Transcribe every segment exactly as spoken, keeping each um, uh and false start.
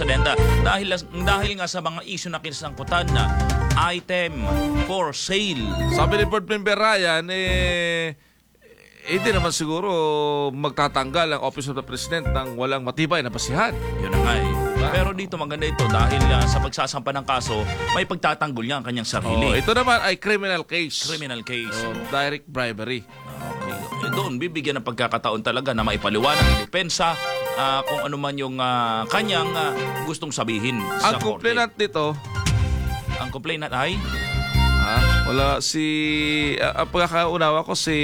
President uh, dahil, dahil nga sa mga issue na kinasangkutan na item for sale. Sabi ni Board Member Ryan, eh, hindi naman siguro magtatanggal ang Office of the President ng walang matibay na basihan. Yun na nga eh. Pero dito maganda ito dahil uh, sa pagsasampa ng kaso, may pagtatanggol niya ang kanyang sarili. Oh, ito naman ay criminal case. Criminal case. Oh, direct bribery. Okay. Doon, bibigyan ng pagkakataon talaga na maipaliwanag ng depensa uh, kung ano man yung uh, kanyang uh, gustong sabihin sa Ang korte. complainant nito, Ang complainant ay? ah, wala si, uh, ang pagkakaunawa ko si,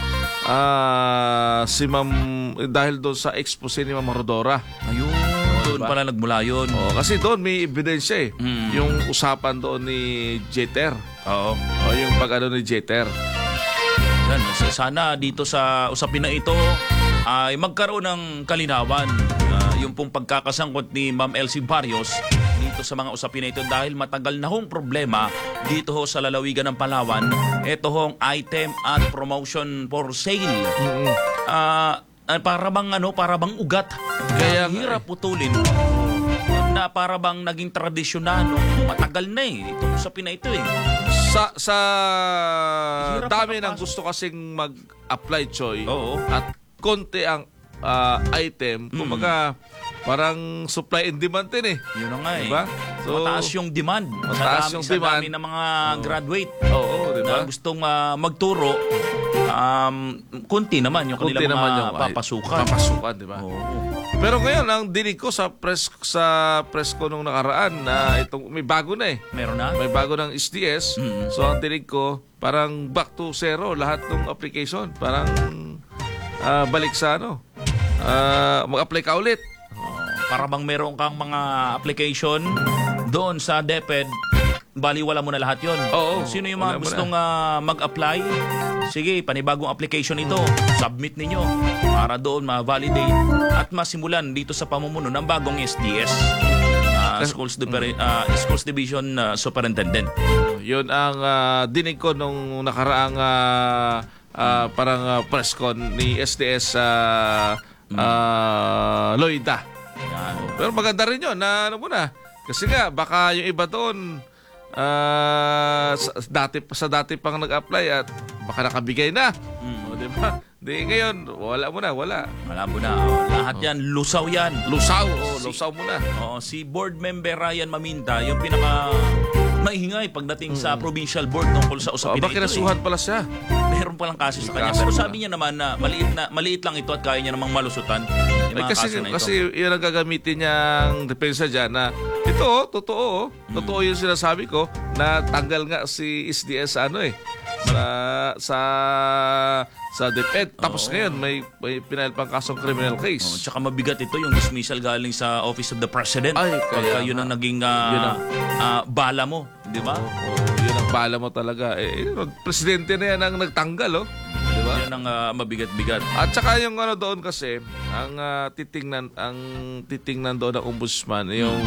uh, si Ma'am, dahil doon sa expose ni Ma'am Rodora. Ayun. Doon diba? pala nagmula yun. Oh, kasi doon may ebidensya eh. Mm. Yung usapan doon ni Jeter. Oo. O yung pag-ano ni Jeter. Yan, sana dito sa usapin na ito ay magkaroon ng kalinawan. Uh, yung pong pagkakasangkot ni Ma'am Elsie Barrios dito sa mga usapin na ito dahil matagal na hong problema dito ho sa lalawigan ng Palawan. Ito hong item at promotion for sale. Mm-hmm. Uh, para bang ano, para bang ugat. Kaya Ang hirap putulin na para bang naging tradisyonal. Matagal na eh. Itong usapin na ito eh. Sa sa Hirap dami ng makapasok. gusto kasing mag-apply, Choy. Oo. At konti ang ah, item, Mm. kumbaga parang supply and demand din eh. Yun na nga eh. Diba? So, mataas yung demand. mataas sa dami, yung sa demand. dami ng mga graduate Oo, diba? na gustong ah, magturo. Um, kunti naman yung Konti kanilang naman mga yung ay, papasukan. Papasukan, di ba? Oo. Pero ngayon, ang dinig ko sa press sa press ko nung nakaraan na itong may bago na eh. Meron na? May bago ng S D S. Mm. So ang dinig ko, parang back to zero lahat ng application. Parang ah, balik sa ano. Ah, mag-apply ka ulit. Para bang meron kang mga application doon sa DepEd, baliwala mo na lahat yon. Oo. Sino yung Wala mga mo gustong ah, mag-apply? Sige, panibagong application ito. Submit ninyo para doon ma-validate at masimulan dito sa pamumuno ng bagong S D S. ah, Schools, Diver- ah, Schools Division ah, Superintendent. Yun ang ah, dinig ko nung nakaraang ah, ah, parang ah, press con ni S D S sa ah, Loida. Yan. Pero maganda rin yun na ano muna. Kasi nga, baka yung iba doon ah, sa, dati, sa dati pang nag-apply at baka nakabigay na. Mm. O, di ba? Di ngayon, wala mo na, wala. Alam mo na, oh, lahat yan, lusaw yan. Lusaw, oh, Si- lusaw mo na. Oo, si board member Ryan Maminta, yung pinaka maingay pagdating sa provincial board tungkol sa O, usapin ba na ito. kinasuhan pala siya? Eh. Meron palang kaso sa kanya. Kaso Pero na. sabi niya naman na maliit, na maliit lang ito at kaya niya namang malusutan yung Ay, mga kasi, kaso na ito. kasi yun ang gagamitin niyang depensa dyan na ito, oh, totoo, oh. Totoo yung sinasabi ko na tanggal nga si S D S sa ano eh, sa sa sa DepEd. Tapos Oo. ngayon may, may pinahal pang kasong criminal Oh, case. tsaka mabigat ito yung dismissal galing sa Office of the President. Ay, Pagka kaya yun ang nga. naging ah, Yun ang- ah, bala mo. Di ba? Oh, yun ang bala mo talaga. Eh, yun, presidente na yan ang nagtanggal, oh. Di ba? Yun ang ah, mabigat-bigat. At saka yung ano doon kasi, ang ah, titingnan ang titingnan doon ng ombudsman, yung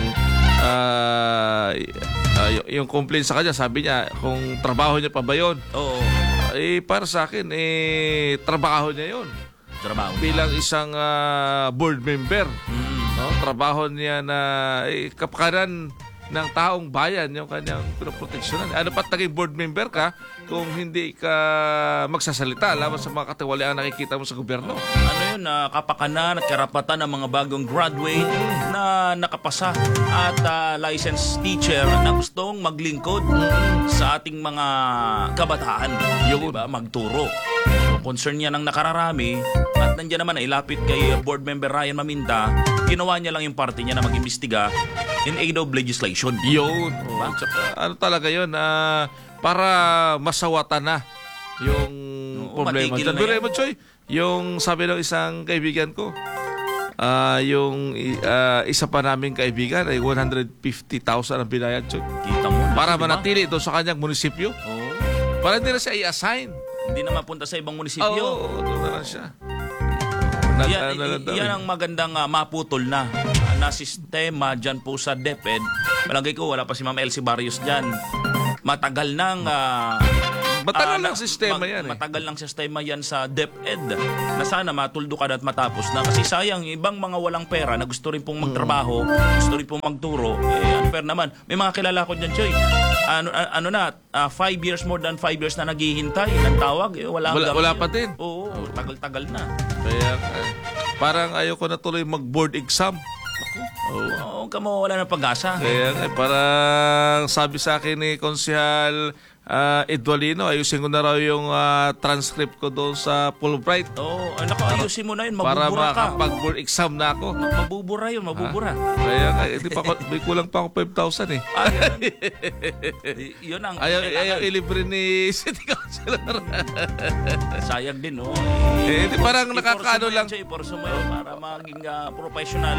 ah, y- ah, y- yung complaint sa kanya, sabi niya kung trabaho niya pa ba 'yon. Oo. Eh para sa akin eh trabaho niya 'yon. Trabaho. Bilang isang ah, board member, Mm. no? Trabaho niya na eh, kapakanan ng taong bayan yung kanyang pinoproteksyonan. Ano pat naging board member ka kung hindi ka magsasalita laban sa mga katiwalian na nakikita mo sa gobyerno? Ano yun, na kapakanan at karapatan ng mga bagong graduate na nakapasa at ah, licensed teacher na gustong maglingkod sa ating mga kabataan. Yung diba, magturo. So, concern niya ng nakararami at nandiyan naman na ilapit kay board member Ryan Maminta, ginawa niya lang yung parte niya na mag-imbestiga in aid of legislation. Yun. Oh, tsaka, ano talaga yun? ah, para masawatan na yung Oo, problema. matigil Diyan, na Pero yan. Eman Choy, yung sabi ng isang kaibigan ko, ah, yung ah, isa pa naming kaibigan ay one hundred fifty thousand ang binayad, Choy. Kita mo na, Para diba? manatili doon sa kanyang munisipyo. Oo. Para hindi na siya i-assign. Hindi na mapunta sa ibang Oo, munisipyo. doon na lang siya. Nag- Yan, ano lang daw yan eh. ang magandang ah, maputol na ah, na sistema dyan po sa DepEd. Palagay ko wala pa si Ma'am Elsie Barrios dyan. Matagal nang ah, Matagal Ah, lang sistema mag- yan eh. Matagal lang sistema yan sa DepEd na sana matuldukan at matapos na. Kasi sayang, ibang mga walang pera na gusto rin pong magtrabaho, gusto rin pong magturo, eh, unfair naman. May mga kilala ko dyan, Choy. Ano, a- ano na, ah, five years, more than five years na naghihintay ng tawag. Eh, wala, Wala- gamit wala yun. pa din. Oo, tagal-tagal na. Kaya eh, parang ayoko na tuloy mag-board exam. Oo. Oo, kamo wala ng pag-asa. Kaya nga, parang sabi sa akin ni Konsehal uh, Edwalino, ayusin ko na raw yung ah, transcript ko doon sa Fulbright Oo, oh, naku, ayusin mo na yun, para mabubura ka. makapag-board exam na ako. Mabubura yun, mabubura. Kaya nga, hindi pa ako, may kulang pa ako five thousand eh. Ah, yun. Y- yun ang Ayaw, kailangan. ayaw ilibre ni City Councilor. Sayang din, no? Eh, di parang Iporso nakakaano mo yan, lang. Choy, iporso mo yun para maging ah, professional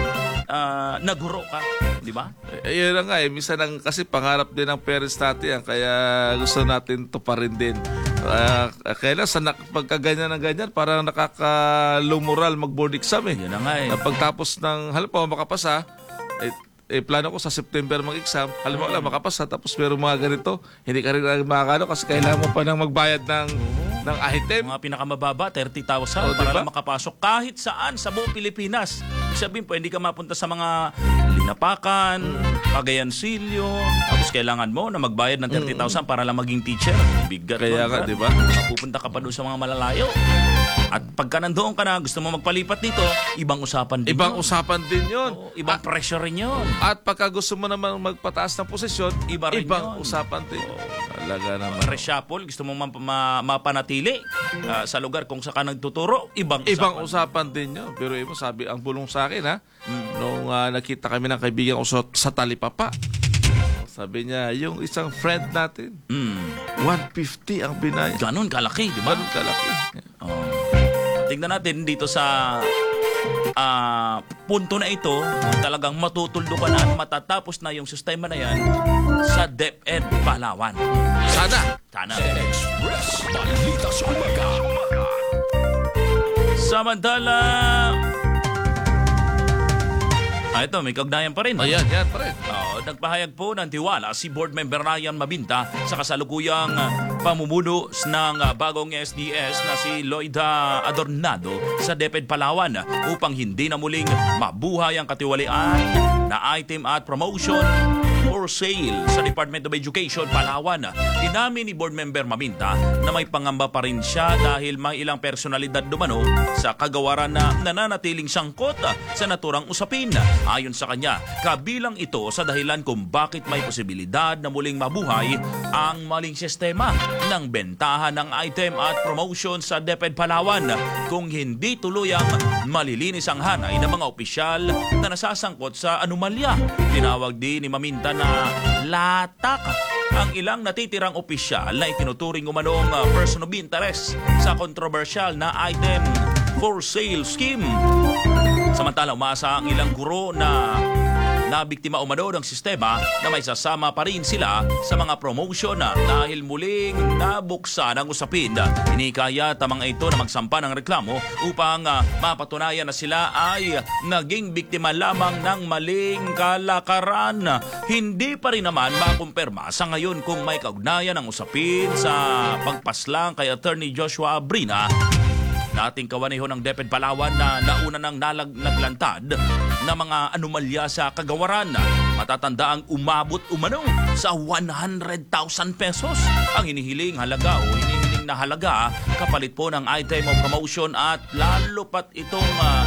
ah, na guro ka. Di ba? Eh, yun na nga eh. Minsan ang, kasi pangarap din ng parents natin yan. Kaya gusto natin to pa rin din. Uh, kaya lang, sa nak- pagkaganyan ng ganyan, parang nakaka-low-moral mag-board exam eh. Yun na nga eh. Na pagtapos ng, halimbawa makapasa, eh, eh, plano ko sa September mag-exam. Halimbawa lang, makapasa, tapos meron mga ganito, hindi ka rin makakano kasi kailangan mo pa nang magbayad ng, ng item. Mga pinakamababa, thirty thousand Oh, para diba? lang makapasok kahit saan sa buong Pilipinas. Ibig sabihin po, hindi ka mapunta sa mga Linapakan, Cagayancillo, tapos kailangan mo na magbayad ng thirty thousand para lang maging teacher. Bigat. Kaya nun, nga, Brad. diba? Mapupunta ka pa doon sa mga malalayo. At pagka nandoon ka na, gusto mo magpalipat dito, ibang usapan din Ibang yun. usapan din yun. Oo, ibang pressure rin yun. At pagka gusto mo naman magpataas ng posisyon, Iba rin ibang yun. usapan din. Talaga naman. Reshuffle, gusto mo ma- ma- mapanatili ah, sa lugar kung saan ka nagtuturo, ibang usapan. Ibang usapan din yun. Pero mo sabi, ang bulong sa akin ha, Mm. nung ah, nakita kami ng kaibigan ko sa, sa Talipapa, sabi niya, yung isang friend natin, Mm. one fifty ang binayad. Ganun kalaki, di ba? Ganun kalaki. Oh. Tingnan natin dito sa ah, punto na ito, kung talagang matutuldo ka na at matatapos na yung sistema na yan sa DepEd Palawan. Sana. Sana. Express Balita sa Umaga. Samantala, ah, ito, may kaugnayan pa rin. Ayan, yan pa rin. Oo, nagpahayag po ng tiwala si Board Member Ryan Mabinta sa kasalukuyang ah, pamumuno ng ah, bagong S D S na si Loida Adornado sa DepEd Palawan upang hindi na muling mabuhay ang katiwalian na item at promotion for sale sa Department of Education Palawan. Inamin ni Board Member Maminta na may pangamba pa rin siya dahil may ilang personalidad dumano sa kagawaran na nananatiling sangkot sa naturang usapin. Ayon sa kanya, kabilang ito sa dahilan kung bakit may posibilidad na muling mabuhay ang maling sistema ng bentahan ng item at promotion sa DepEd Palawan kung hindi tuluyang malilinis ang hanay ng mga opisyal na nasasangkot sa anomalya. Tinawag din ni Maminta na latak ang ilang natitirang opisyal na itinuturing umanong uh, person of interest sa controversial na item for sale scheme. Samantala, umaasa ang ilang guro na nabiktima umano ng sistema na may sasama pa rin sila sa mga promotion na dahil muling nabuksan ang usapin. Inikaya tamang ito na magsampa ng reklamo upang uh, mapatunayan na sila ay naging biktima lamang ng maling kalakaran. Hindi pa rin naman makumpirma sa ngayon kung may kaugnayan ang usapin sa pagpaslang kay Attorney Joshua Abrina, dating kawaniho ng DepEd Palawan na nauna ng nalag naglantad na mga anomalya sa kagawaran. Matatandaang umabot umano sa one hundred thousand pesos ang hinihiling halaga o hinihiling na halaga kapalit po ng item o promotion at lalo pat itong uh,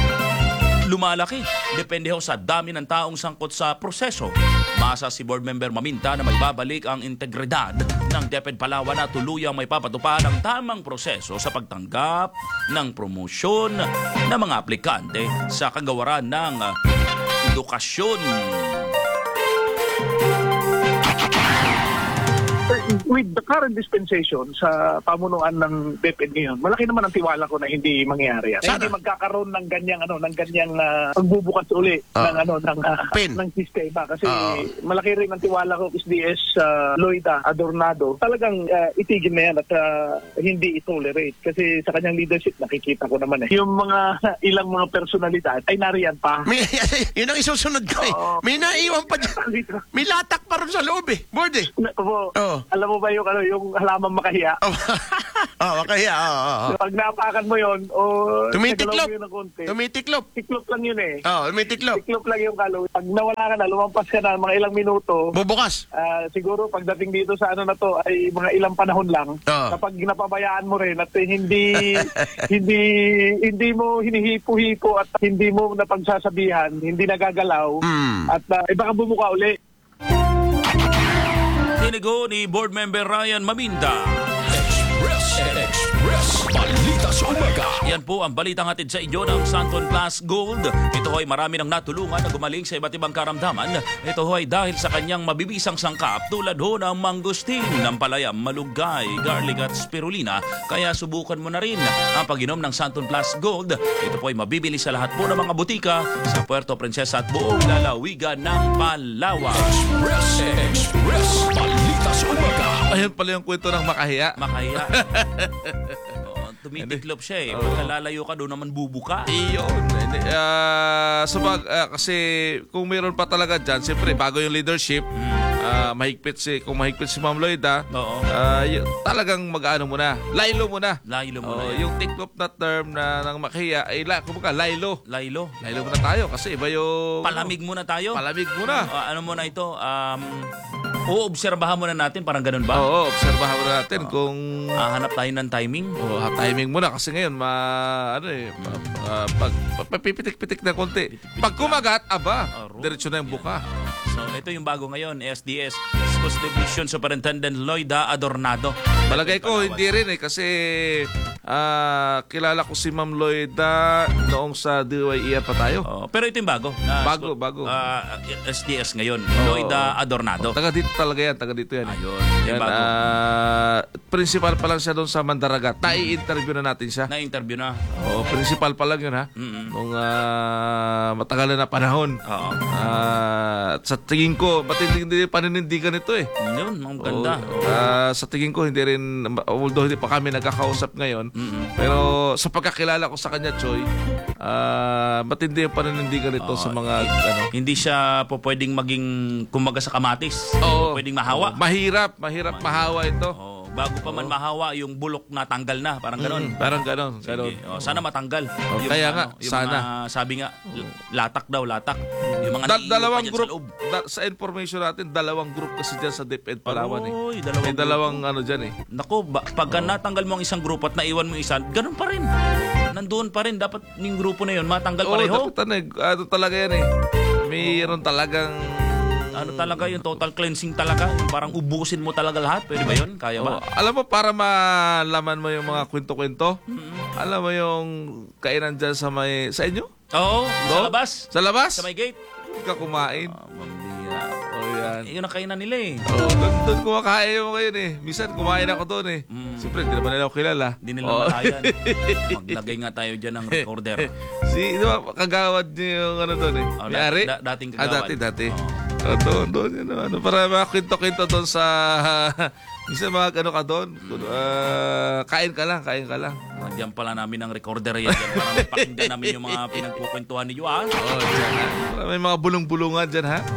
lumalaki. Depende ho sa dami ng taong sangkot sa proseso. Maasa si Board Member Maminta na may babalik ang integridad ng DepEd Palawan na tuluyang may papatupad ang tamang proseso sa pagtanggap ng promosyon ng mga aplikante sa kagawaran ng uh, edukasyon. With the current dispensation sa pamunuan ng DepEd ngayon, malaki naman ang tiwala ko na hindi mangyayari yan. Na hindi magkakaroon ng ganyang ano, ng ganyang uh, pagbubukas uli Ah. ng ano ng uh, Pin. ng sistema kasi Ah. malaki rin ang tiwala ko S D S uh, Loida Adornado. Talagang uh, itigil na yan at uh, hindi itolerate kasi sa kanyang leadership nakikita ko naman eh. Yung mga ilang mga personalidad ay nariyan pa. May, yun ang isusunod ko eh. Oo. May naiwan pa dyan. May latak pa rin sa loob eh. Board eh. Na- po, Oo. Alam mo ba yung, ano, yung halaman makahiya? Oh, kaya, oo, oo. Pag napakan mo yun, o Tumitiklop. nagalaw mo yun ng konti, Tumitiklop. tiklop lang yun eh. Oh, tumitiklop. Tiklop lang yung kalo. Pag nawala ka na, lumampas ka na, mga ilang minuto, Bubukas. ah, siguro pagdating dito sa ano na to ay mga ilang panahon lang. Oo. Kapag napabayaan mo rin at hindi hindi hindi mo hinihipo-hipo at hindi mo napagsasabihan, hindi nagagalaw Mm. at uh, eh, baka bumuka uli. Tinigo ni Board Member Ryan Maminda. Express, Express, balita sa umaga. Yan po ang balitang hatid sa inyo ng Santon Plus Gold. Ito ay marami nang natulungan na gumaling sa iba't ibang karamdaman. Ito ay dahil sa kanyang mabibisang sangkap tulad ho ng mangustin, nampalayam, malunggay, garlic at spirulina. Kaya subukan mo na rin ang pag-inom ng Santon Plus Gold. Ito po ay mabibili sa lahat po ng mga butika sa Puerto Princesa at buong lalawigan ng Palawan. Express, Express, balita sa umaga. Ayun pala yung kwento ng makahiya. Makaya. Oo, tumitiklop siya eh. Pagka lalayo ka, doon naman bubuka. Iyon. Hindi, ah, so pag, ah, kasi kung meron pa talaga dyan, siyempre bago yung leadership, ah, mahigpit si, kung mahigpit si Ma'am Lloyda, Oo. ah, y- talagang mag-ano muna, laylo muna. Laylo muna Oo, yan. yung tiklop na term na ng makahiya, ay la, kumbaga, laylo. Laylo. Laylo muna tayo kasi iba yung... Palamig muna tayo. Palamig muna. Ah, ano muna ito? Um, uobserbahan muna natin, parang ganun ba? Oo, obserbahan muna natin kung... Hahanap tayo ng timing. Oh, timing muna kasi ngayon ma ano eh pa- pa- pag pa- papipitik-pitik na konti. Pag kumagat, aba, Aro. diretso na yung buka. So, ito yung bago ngayon, S D S, Schools Division Superintendent Lloyda Adornado. Balagay ko hindi rin eh kasi ah, kilala ko si Ma'am Lloyda noong sa D Y E pa tayo. Oh, pero ito yung bago. na Bago, school- bago. ah, S D S ngayon, Oo. Lloyda Adornado. Taga dito talaga yan, taga dito yan. eh. Ayun, yung Yan, bago. ah, principal pa lang siya doon sa Mandaragat. Nai-interview na natin siya. Na-interview na. Oo, principal pa lang yun ha. Mm-mm. Nung ah, matagal na na panahon. Oo. Ah, at sa tingin ko, ba't hindi, hindi paninindigan ito eh. Yun, ang ganda. Oo. Ah, sa tingin ko, hindi rin, although hindi pa kami nagkakausap ngayon, pero sa pagkakilala ko sa kanya, Choy, ah, matindi yung paninindigan nito sa mga, ano, Hindi siya po pwedeng maging kumaga sa kamatis. Oo. Pwedeng mahawa. Oo, mahirap, mahirap mahawa ito. Oh, bago pa man mahawa, yung bulok na tanggal na. Parang ganon. Mm, parang ganon, ganon. Sige. Oh, sana matanggal. Oh, kaya nga, yung sana. Mga, sabi nga, l- latak daw, latak. Yung mga Da- naiiwan dalawang pa dyan group, sa loob. da- sa information natin, dalawang group kasi dyan sa DepEd Palawan eh. Oy, dalawang May dalawang ano dyan eh. Naku, ba, pagka natanggal mo ang isang grupo at naiwan mo yung isa, ganun pa rin. Nandoon pa rin. Dapat yung grupo na yun, matanggal Oo, pareho. dapat ano, eh, ano talaga yan eh. Mayroon talagang... Ano talaga yung total cleansing talaga? Yung parang ubusin mo talaga lahat. Pwede ba yun? Kaya Oh, ba? alam mo, para malaman mo yung mga kwento-kwento, alam mo yung kainan dyan sa may... Sa inyo? Oo, No? sa labas. Sa labas? Sa may gate. Hindi ka kumain. Ah, mambira. Oh, yan. Yun ang kainan nila eh. Oh, doon, doon kumakain mo ngayon eh. Minsan kumain ako doon eh. Siyempre, hindi naman nila ako kilala. Hindi nila Oh. malayan. Maglagay nga tayo dyan ng recorder. Si, di ba, kagawad niyo yung ano doon eh. Oh, May-ari? da- da- dating Ah, kagawad. dati, dati. Oh. Oh, doon, doon, yun, ano, para makakwento-kwento doon sa... Minsan mga ano ka doon, ah, kain ka lang, kain ka lang. Diyan pala namin ang recorder yan. Diyan para mapakinggan namin yung mga pinagkukwentuhan ninyo ah. Oh, dyan, ha? Para may mga bulong-bulungan dyan, ha?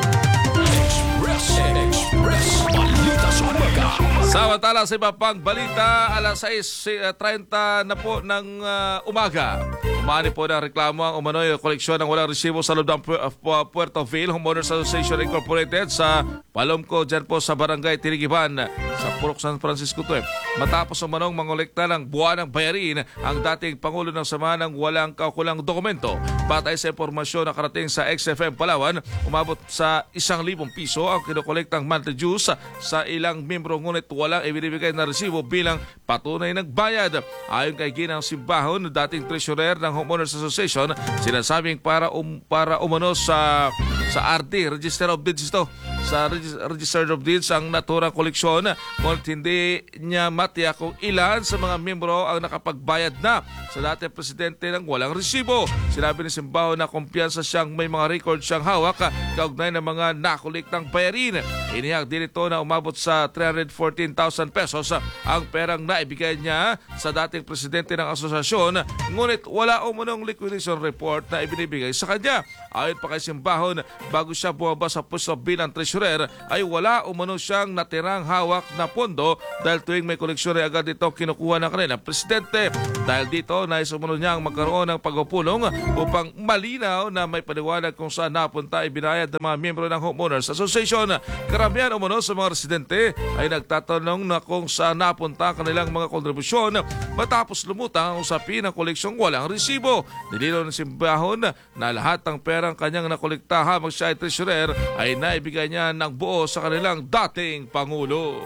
Express, Express, balita sa umaga. Samantala sa iba pang balita, alas sais treinta na po ng ah, umaga. Umani po ng reklamo ang umano'y koleksyon ng walang resibo sa loob ng Pu- uh, Puerto Vale Homeowners Association Incorporated sa Palomco, dyan po sa Barangay Tirigiban sa Purok San Francisco to. Matapos umanong mangolekta ng buwanang bayarin ang dating Pangulo ng Samahan ng walang kaukulang dokumento. Batay sa impormasyon na karating sa X F M Palawan, umabot sa isang libong piso ang kinukolektang monthly dues sa ilang membro ngunit walang ibinibigay na resibo bilang patunay nagbayad. Ayon kay Ginang Simbahon, dating treasurer ng Homeowners Association, sinasabing para um, para umano sa sa R D, Register of Deeds ito, sa Regis- Register of Deeds ang naturang koleksyon ngunit hindi niya matiyak kung ilan sa mga membro ang nakapagbayad na sa dating presidente ng walang resibo. Sinabi ni Simbahon na kumpiyansa siyang may mga record siyang hawak kaugnay ng mga nakolektang bayarin. Inihag din ito na umabot sa three hundred fourteen thousand pesos ang perang naibigay niya sa dating presidente ng asosasyon ngunit wala umunong liquidation report na ibinibigay sa kanya. Ayon pa kay Simbahon, bago siya bumaba sa puso bilang treasurer, treasurer ay wala umano siyang natirang hawak na pondo dahil tuwing may koleksyon ay agad ito kinukuha ng kanilang presidente. Dahil dito, nais umano niyang magkaroon ng pagpupulong upang malinaw na may paliwanag kung saan napunta ibinayad ng mga miyembro ng Homeowners Association. Karamihan umano sa mga residente ay nagtatanong na kung saan napunta kanilang mga kontribusyon matapos lumutang ang usapin ng koleksyong walang resibo. Nilinaw ng simbahon na lahat ng perang kanyang nakolekta habang siya ay treasurer ay naibigay niya ng buo sa kanilang dating Pangulo.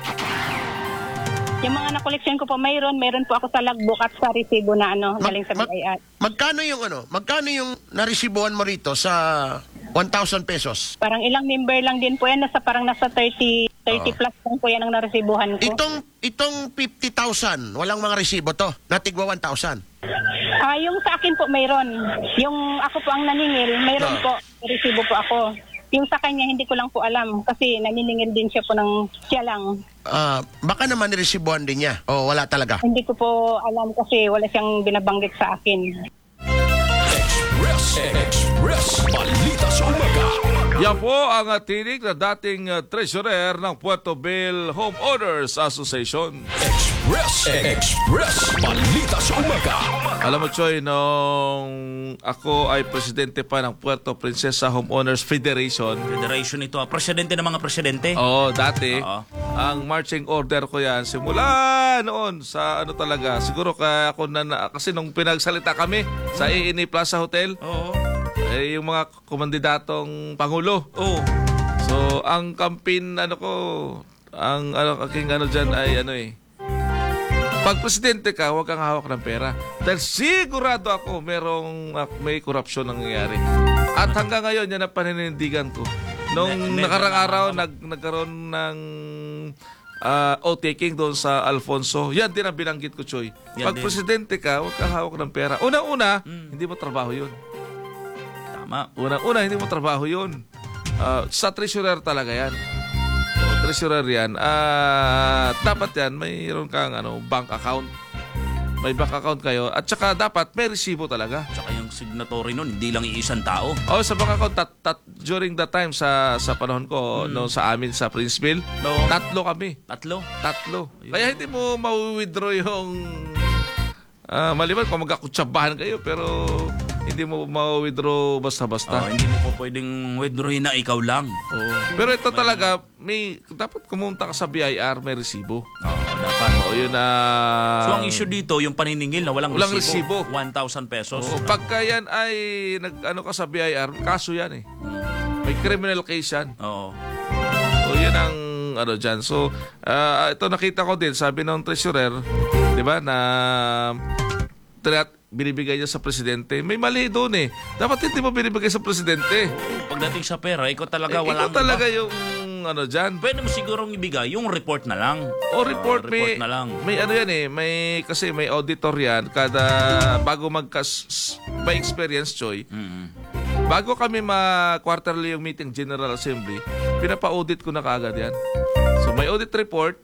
Yung mga na-collection ko po, mayroon, mayroon po ako sa logbook at sa resibo na ano, Mag- galing sa mag- B I R. magkano yung ano? Magkano yung naresibuhan mo rito sa one thousand pesos? Parang ilang member lang din po yan, nasa parang nasa thirty, thirty Oo. plus lang po yan ang naresibuhan ko. Itong itong fifty thousand, walang mga resibo to. Natigwa one thousand. Ah, yung sa akin po mayroon. Yung ako po ang naningil, mayroon Oo. po, resibo po ako. Yung sa kanya, hindi ko lang po alam kasi naniningil din siya po ng siya lang. Ah, baka naman niresibuhan din niya. O wala talaga. Hindi ko po alam kasi wala siyang binabanggit sa akin. Express, Express, balita sa umaga. Yan po ang uh, tinig na dating uh, treasurer ng Puerto Bill Homeowners Association. Express, Express, balita sa umaga. Alam mo, Choy, nung ako ay presidente pa ng Puerto Princesa Homeowners Federation, Federation ito, ah. Presidente ng mga presidente. oo, dati, Oo. ang marching order ko yan, simula noon sa ano talaga, siguro kaya ako na, na kasi nung pinagsalita kami sa I N A Plaza Hotel, Oo. eh, yung mga kumandidatong Pangulo. Oo. So, ang campaign, ano ko, ang ano, aking ano dyan ay ano eh, pag presidente ka, huwag kang hawak ng pera. Dahil sigurado ako merong uh, may korupsyon nangyayari. At hanggang ngayon, yan ang paninindigan ko. Nung Ne- never nakarang na- araw, nag, nagkaroon ng uh, o-taking doon sa Alfonso. Yan din ang binanggit ko, Choy. Yan Pag din. presidente ka, huwag kang hawak ng pera. Una-una, hindi mo trabaho yun. Tama. Una-una, hindi mo trabaho yun. Ah, sa treasurer talaga yan. O, treasurer yan. At dapat yan, mayroon kang ano, bank account. May bank account kayo. At saka dapat may resibo talaga. Tsaka yung signatory nun, hindi lang iisang tao. O, sa bank account, tat, tat, during that time sa sa panahon ko, no, sa amin sa Princeville, No. tatlo kami. Tatlo. Tatlo. Kaya hindi mo ma-withdraw yung... ah, maliban kung magkakutsabahan kayo, pero hindi mo ma-withdraw basta-basta. Oh, hindi mo po pwedeng withdrawin na ikaw lang. Oo. Pero ito talaga, may dapat kumunta ka sa B I R, may resibo. Oo, dapat. O yun na... So ang issue dito, yung paniningil na walang, Walang resibo. resibo. one thousand pesos. Oo, pagka yan ay nag, ano ka sa B I R, kaso yan eh. May criminal case yan. Oo. O yun ang ano dyan. So, ah, ito nakita ko din, sabi ng treasurer, di ba, na tret, binibigay niya sa presidente. May mali doon eh. Dapat hindi mo binibigay sa presidente. Pagdating sa pera, ikaw talaga Eh, walang ikaw talaga iba. yung ano dyan. Pwede mo sigurong ibigay yung report na lang. O report, Oo, may, report na lang. may ano yan eh, may, kasi may auditor yan, kada bago magkas, by experience, Choy, Mm-mm. bago kami ma-quarterly yung meeting General Assembly, pinapa-audit ko na kaagad yan. So may audit report,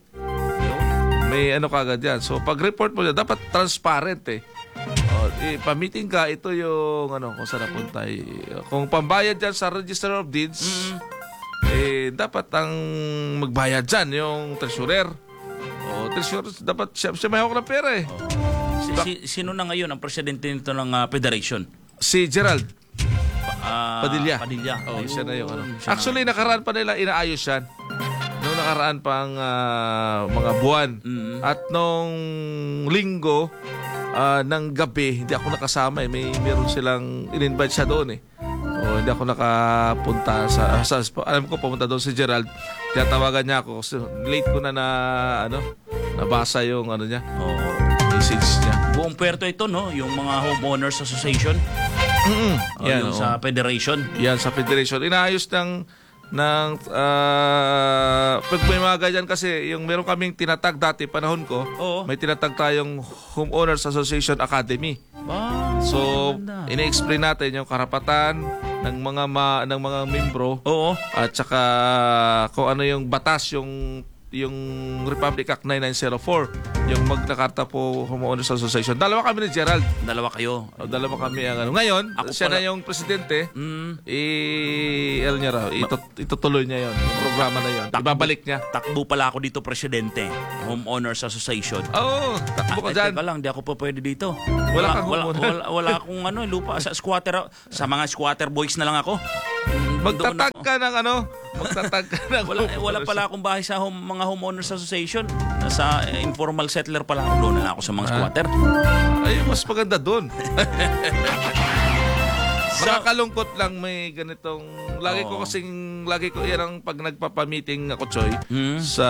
may ano kaagad yan. So pag report mo yan, dapat transparent eh. O, eh, pa-meeting ka, ito yung ano, kung saan napunta. Eh, kung pambayad dyan sa Register of Deeds, Mm. eh, dapat ang magbayad dyan, yung treasurer. O, treasurer, dapat siya, siya may hawak ng pera eh. Si, si- sino na ngayon ang presidente nito ng ah, federation? Si Gerald Ah, Padilla. Padilla. Oh, Ayun, siya na yung ano. siya na. Actually, nakaraan pa nila, inaayos yan. Nung nakaraan pang ah, mga buwan. Mm. At nung linggo, ah, ng gabi, hindi ako nakasama eh. May meron silang in-invite siya doon eh. O, hindi ako nakapunta sa, sa, alam ko pumunta doon si Gerald. Kaya tawagan niya ako kasi late ko na na ano, nabasa yung ano niya, Oo. message niya. Buong puerto ito, no? Yung mga homeowners association. Mm-mm. O, Yan, yung oo. sa federation. Yan sa federation. Inaayos ng ng ah, pag may mga ganyan kasi yung meron kaming tinatag dati panahon ko, Oo. may tinatag tayong Homeowners Association Academy. Ba, So, maganda. ina-explain natin yung karapatan ng mga ma, ng mga membro Oo. at saka kung ano yung batas yung yung Republic Act nine nine zero four, yung Magna Carta po Homeowners Association. Dalawa kami ni Gerald. Dalawa kayo. O, dalawa kami ang ano. Ngayon, Ako siya pala- na yung presidente. Mm, I, ano niya raw, itut- itutuloy niya yon, yung programa na yon. Ibabalik niya. takbo pala ako dito, Presidente. Homeowners Association. Oo, oh, takbo ka Ay, dyan. teka lang, di ako po pwede dito. Wala kang wala, homeowner. wala, wala akong ano, lupa sa squatter. Sa mga squatter boys na lang ako. Magtatag Doon ako. ka ng ano? Magtatag ka ng Wala, eh, wala pala akong bahay sa home, mga Homeowners Association. Sa eh, informal settler pala ako. Doon na lang ako sa mga squatter. Ay, mas maganda doon. Sa- Makakalungkot lang may ganitong lagi ko Oo. kasing lagi ko yan ang pag nagpapa-meeting ako, Choy, Hmm? sa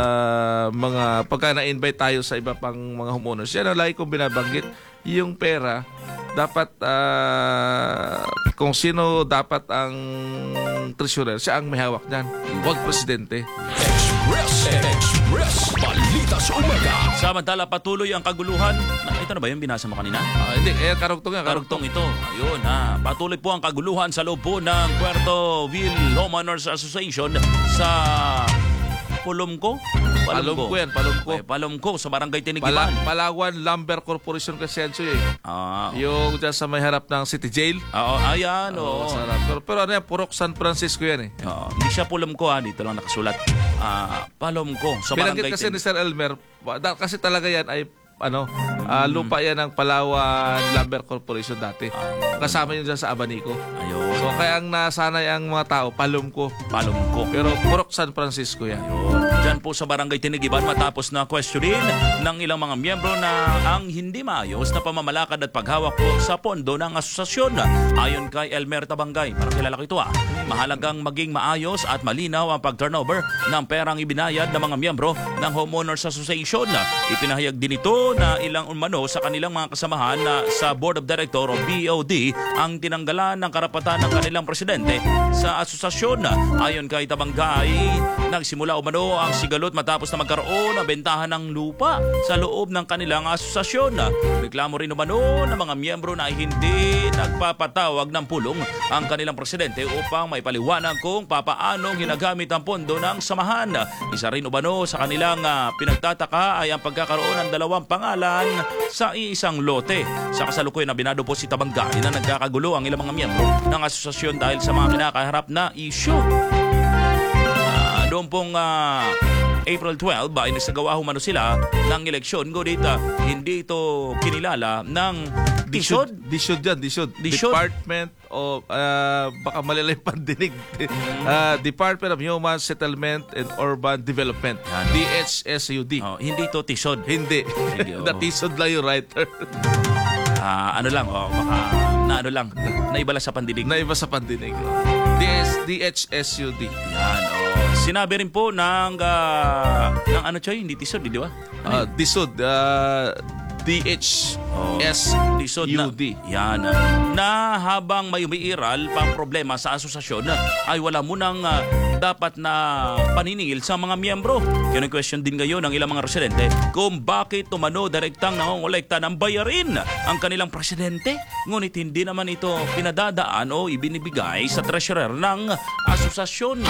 mga pagka na-invite tayo sa iba pang mga homeowners. Yan ang lagi kong binabanggit, yung pera dapat ah, kung sino dapat ang treasurer, siya ang may hawak niyan. Huwag presidente. Express, Express, balita sa umaga. Samantala, patuloy ang kaguluhan. Na, ito na ba yung binasa mo kanina? Ah, hindi, eh karugtong yan, Karugtong ito. Ayun ha. Patuloy po ang kaguluhan sa loob po ng Puertoville Homeowners Association sa Palomco. Palomco yan, Palomco. Okay, Palomco sa Barangay Pala, Tinigiban. Palawan Lumber Corporation kasi yan, Choy, eh. Ah, Yung dyan sa may harap ng City Jail. oo, ayan, Oo, oo. sarap. Pero, pero ano yan, Purok San Francisco yan eh. Oo, hindi siya Palomco ha, dito lang nakasulat. Ah, Palomco sa Binanggit Barangay kasi Tin- ni Sir Elmer, da- kasi talaga yan ay ano, ah, lupa yan ng Palawan Lumber Corporation dati. Kasama yun dyan sa Abanico. Ayun, So kaya ang nasanay ang mga tao, Palomco. Palomco. Pero Purok San Francisco yan. Ayun. Diyan po sa Barangay Tinigiban matapos na questionin ng ilang mga miyembro na ang hindi maayos na pamamalakad at paghawak po sa pondo ng asosasyon. Ayon kay Elmer Tabangay, parang kilala ko ito ah, mahalagang maging maayos at malinaw ang pag-turnover ng perang ibinayad ng mga miyembro ng Homeowners Association. Ipinahayag din ito na ilang umano sa kanilang mga kasamahan na sa Board of Director o B O D ang tinanggalan ng karapatan ng kanilang presidente sa asosasyon. Ayon kay Tabangay, nagsimula umano ang sigalot matapos na magkaroon ng bentahan ng lupa sa loob ng kanilang asosasyon. Reklamo rin umano ng mga miyembro na hindi nagpapatawag ng pulong ang kanilang presidente upang maipaliwanag kung papaano ginagamit ang pondo ng samahan. Isa rin umano sa kanilang ah, pinagtataka ay ang pagkakaroon ng dalawang pangalan sa iisang lote. Sa kasalukuyan na binado po si Tabangay na nagkakagulo ang ilang mga miyembro ng asosasyon dahil sa mga kinakaharap na issue. Ah, doon pong ah, April twelve ay nagsagawa humano sila ng eleksyon, ngunit ah, hindi ito kinilala ng Tisod. Disod yan, Disod. Disod. Department of, ah, baka malala yung pandinig. Ah, Department of Human Settlement and Urban Development. Yan. D H S U D. Oh, hindi ito Tisod. Hindi. Hindi, oo. Natisod lang yung writer. Ah, ano lang, oh, baka na ano lang, naibala sa pandinig. Naiba sa pandinig. D S D H S U D. Yan, oh. Sinabi rin po ng, ah, ng ano Choy, hindi Tisod, di ba? Ah, Disod. ah, D H S Tisod U na, D. yan, ah, na habang may umiiral pang problema sa asosasyon ay wala munang ah, dapat na paniningil sa mga miyembro. Kino-question din ngayon ng ilang mga residente kung bakit tumano direktang nangongolekta ng bayarin ang kanilang presidente, ngunit hindi naman ito pinadadaan o ibinibigay sa treasurer ng asosasyon.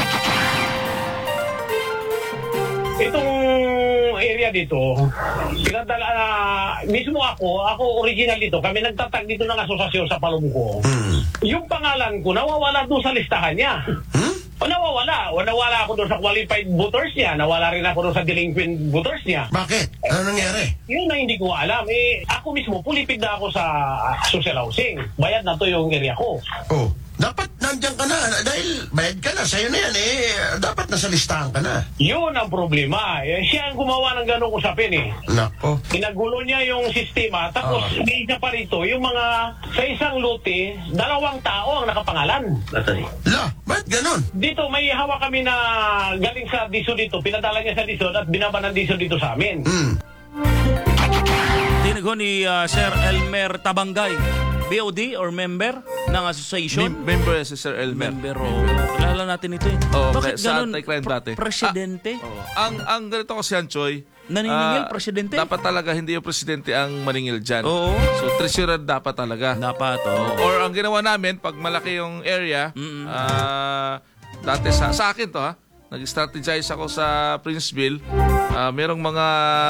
Itong area dito, pinadala na, mismo ako, ako original dito, kami nagtatag dito ng asosasyon sa Palomco. Yung pangalan ko, nawawala doon sa listahan niya. O nawawala, o nawala ako doon sa qualified voters niya, nawala rin ako doon sa delinquent voters niya. Bakit? Ano nangyari? Yun na hindi ko alam. Eh, ako mismo, pulipid na ako sa social housing. Bayad na to yung area ko. Oh, dapat nandiyan ka na. Dahil bayad ka na. Sa'yo na yan eh. Dapat nasa listahan ka na. Yun ang problema. Eh, siya ang gumawa ng ganong usapin eh. Nako. Inagulo niya yung sistema, tapos Ah. hindi niya pa rito, yung mga sa isang lote, dalawang tao ang nakapangalan. La, ba't ganon? Dito, may hawak kami na galing sa D I S O dito, pinadala niya sa D I S O at binaba ng D I S O dito sa amin. Hmm. Tinig ho ni ah, Sir Elmer Tabangay, B O D or member ng association. Mem- member si Sir Elmer. Member o kilala natin ito eh. Oo, Bakit kaya sa ganun? anti-crime Pre- dati. Presidente? Oo. Ang ang ganito kasi yan, Choy. Naniningil, ah, presidente? Dapat talaga hindi yung presidente ang maningil dyan. Oo. So, treasurer dapat talaga. Dapat, oh. Or ang ginawa namin, pag malaki yung area, Mm-mm. ah, dati sa, sa akin to ha, nag-strategize ako sa Princeville. Ah, merong mga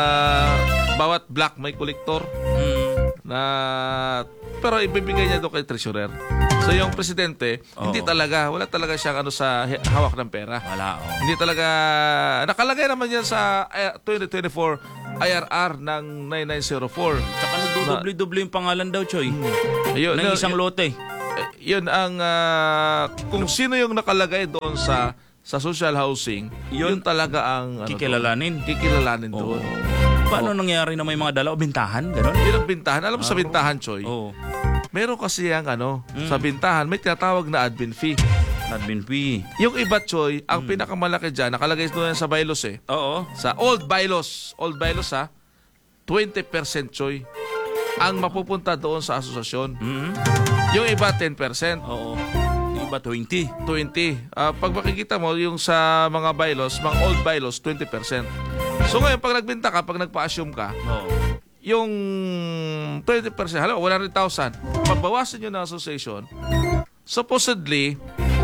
bawat block may kolektor Mm. na pero ibibigay niya doon kay treasurer. So yung presidente, Oo. hindi talaga, wala talaga siyang ano sa he- hawak ng pera. Wala, oh. Hindi talaga, nakalagay naman yan sa eh, twenty twenty-four I R R ng nine nine zero four. Tsaka nagdudubli-dubli yung pangalan daw, Choy. Ayun, Ng no, isang yun- lote. eh, yun ang, ah, kung sino yung nakalagay doon sa sa social housing, yun, Yun talaga ang ano, Kikilalanin. doon. Kikilalanin Oo. doon. Paano nangyari na may mga dalaw? Bintahan? Ganon? Yun ang bintahan. Alam mo sa bintahan, Choy, Oo. meron kasi ang ano, Mm. sa bintahan, may tinatawag na admin fee. Admin fee. Yung iba, Choy, ang Mm. pinakamalaki dyan, nakalagay doon yan sa bylaws eh. Oo. Sa old bylaws, old bylaws ha, twenty percent, Choy, ang mapupunta doon sa asosasyon. Mm. Yung iba, ten percent. Oo. Yung iba, twenty. twenty. Ah, pag makikita mo, yung sa mga bylaws, mga old bylaws, twenty percent. So ngayon, pag nagbenta ka, pag nagpa-assume ka, Oo. yung twenty percent, halimbawa, one hundred thousand, pagbawasan nyo ng association, supposedly,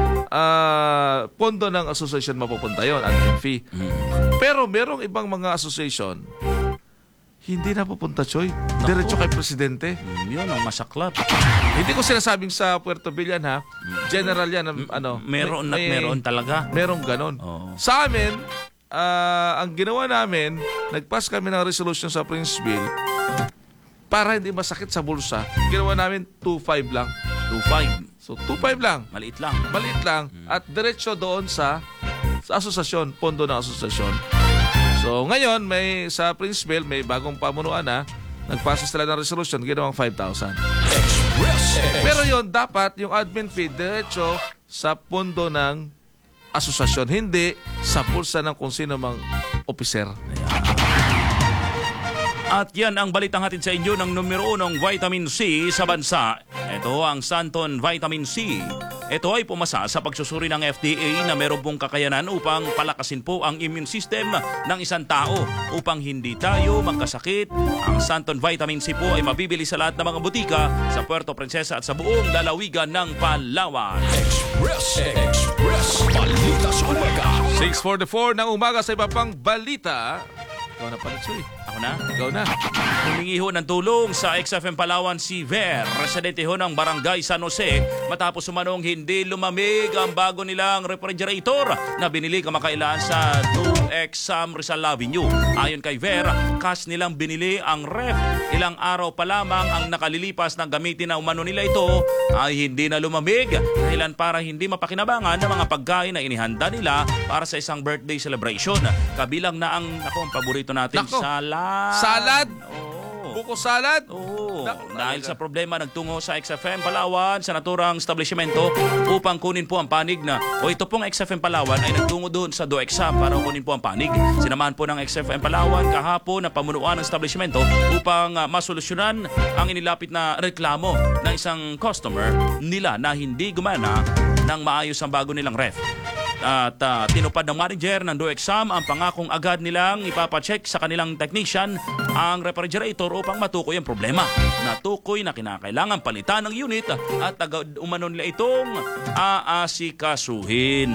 ah, pondo ng association mapupunta yon, admin fee. Mm. Pero merong ibang mga association, hindi na pupunta, Choy. Diretso kay presidente. Mm, yun ang masaklap. Hindi ko sinasabing sa Puerto Villan, ha. General yan, ang- ano. Meron at may- meron talaga. Merong ganon. Oo. Sa amin, ah, ang ginawa namin, nag-pass kami ng resolution sa Princeville para hindi masakit sa bulsa. Ginawa namin two five lang. two five. So two five lang. Maliit lang. Maliit lang. At diretso doon sa, sa asosasyon, pondo ng asosasyon. So ngayon, may sa Princeville, may bagong pamunuan na. Nagpasa sila ng resolution, ginawang five thousand. Express. Pero yon dapat yung admin fee diretso sa pondo ng asosasyon, hindi sa pulsa ng kung sino mang opiser. At yan ang balitang hatid sa inyo ng numero unong vitamin C sa bansa. Ito ang Santon Vitamin C. Ito ay pumasa sa pagsusuri ng F D A na meron pong kakayanan upang palakasin po ang immune system ng isang tao upang hindi tayo magkasakit. Ang Santon Vitamin C po ay mabibili sa lahat ng mga butika sa Puerto Princesa at sa buong lalawigan ng Palawan. Express. Express. Balita sa umaga. six forty-four ng umaga sa iba pang balita. Ikaw na pala, Chuy. Ako na. Ikaw na. Humingi ho ng tulong sa X F M Palawan si Ver, residente ho ng Barangay San Jose, matapos umanong hindi lumamig ang bago nilang refrigerator na binili kamakailan sa Do Exam Rizal Avenue. Ayon kay Ver, cash nilang binili ang ref. Ilang araw pa lamang ang nakalilipas ng gamitin na umano nila ito ay hindi na lumamig dahilan para hindi mapakinabangan ng mga pagkain na inihanda nila para sa isang birthday celebration. Kabilang na ang, ako, ang paborito natin, Nako. salad. Salad? Oo. Buko salad? Oo. Nako, Dahil talaga. sa problema, nagtungo sa X F M Palawan sa naturang establishmento upang kunin po ang panig na, o ito pong X F M Palawan ay nagtungo doon sa Do Exam para kunin po ang panig. Sinamahan po ng X F M Palawan kahapon na pamunuan ng establishmento upang uh, masolusyonan ang inilapit na reklamo ng isang customer nila na hindi gumana ng maayos ang bago nilang ref. At uh, tinupad ng manager ng Do Exam ang pangakong agad nilang ipapacheck sa kanilang technician ang refrigerator upang matukoy ang problema. Natukoy na kinakailangan palitan ng unit at agad umano nila itong aasikasuhin.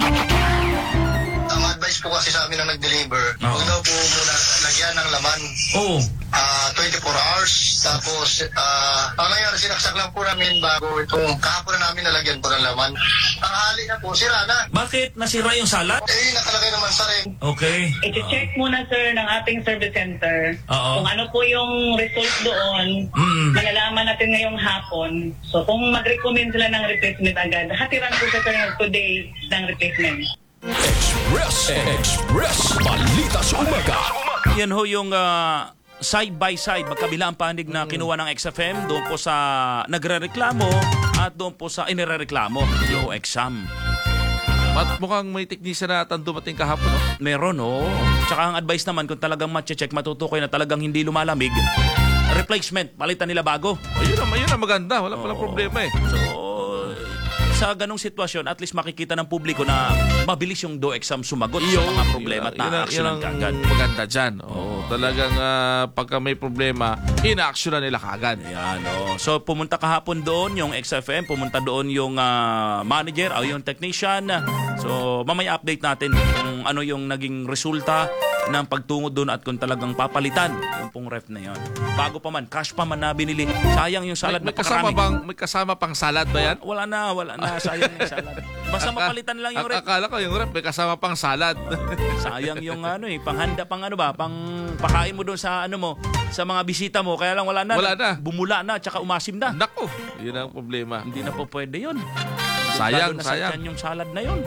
Ang advice po kasi sa amin na nag-deliver, Oo. huwag daw po muna lagyan ng laman. Oo. Ah, twenty-four hours. Tapos, ah, ang nangyari, sinaksak lang po namin bago itong kahapon na namin nalagyan po ng laman. Ang hali na po, sira na. Bakit nasira yung salad? Eh, nakalagay naman sa rin. Okay. I-check muna sir ng ating service center Oo. kung ano po yung result doon. Mm. Malalaman natin ngayong hapon. So kung mag-recommend sila ng replacement agad, hatiran po siya sir today ng replacement. Express. Express. Balita sa umaga. Yan ho yung uh, side by side, magkabila ang panig na kinuha ng X F M doon po sa nagrereklamo at doon po sa inirereklamo, Do Exam. At mukhang may technician na atang dumating kahapon, no? Meron, oh. Tsaka ang advice naman, kung talagang matche-check, matutukoy na talagang hindi lumalamig, replacement, palitan nila bago. Ayun ang, ayun ang maganda. Wala palang Oo. problema eh. So, sa ganong sitwasyon, at least makikita ng publiko na mabilis yung D O E C sumagot sa mga problema at Yun ang- na-actionan yun ang kagad. maganda dyan. Oo, talagang ah, pagka may problema, ina-actionan nila kagad. Ayan, oh. So pumunta kahapon doon yung X F M, pumunta doon yung ah, manager o yung technician. So mamaya update natin kung ano yung naging resulta ng pagtungo doon at kung talagang papalitan yung pong ref na yun. Bago pa man, cash pa man na binili. Sayang yung salad May, na may kasama pakarami. bang may kasama pang salad ba yan? Wala na, wala na. Sayang yung salad. Basta mapalitan lang yung Ak- ref. Akala ko yung ref may kasama pang salad. Sayang yung ano eh, panghanda pang ano ba, pang pakain mo doon sa ano mo, sa mga bisita mo. Kaya lang wala na. Wala na. Bumula na, tsaka umasim na. Nako, yun ang problema. Hindi na po pwede yun. Sayang, Lalo na sayang. sa tiyan yung salad na yun.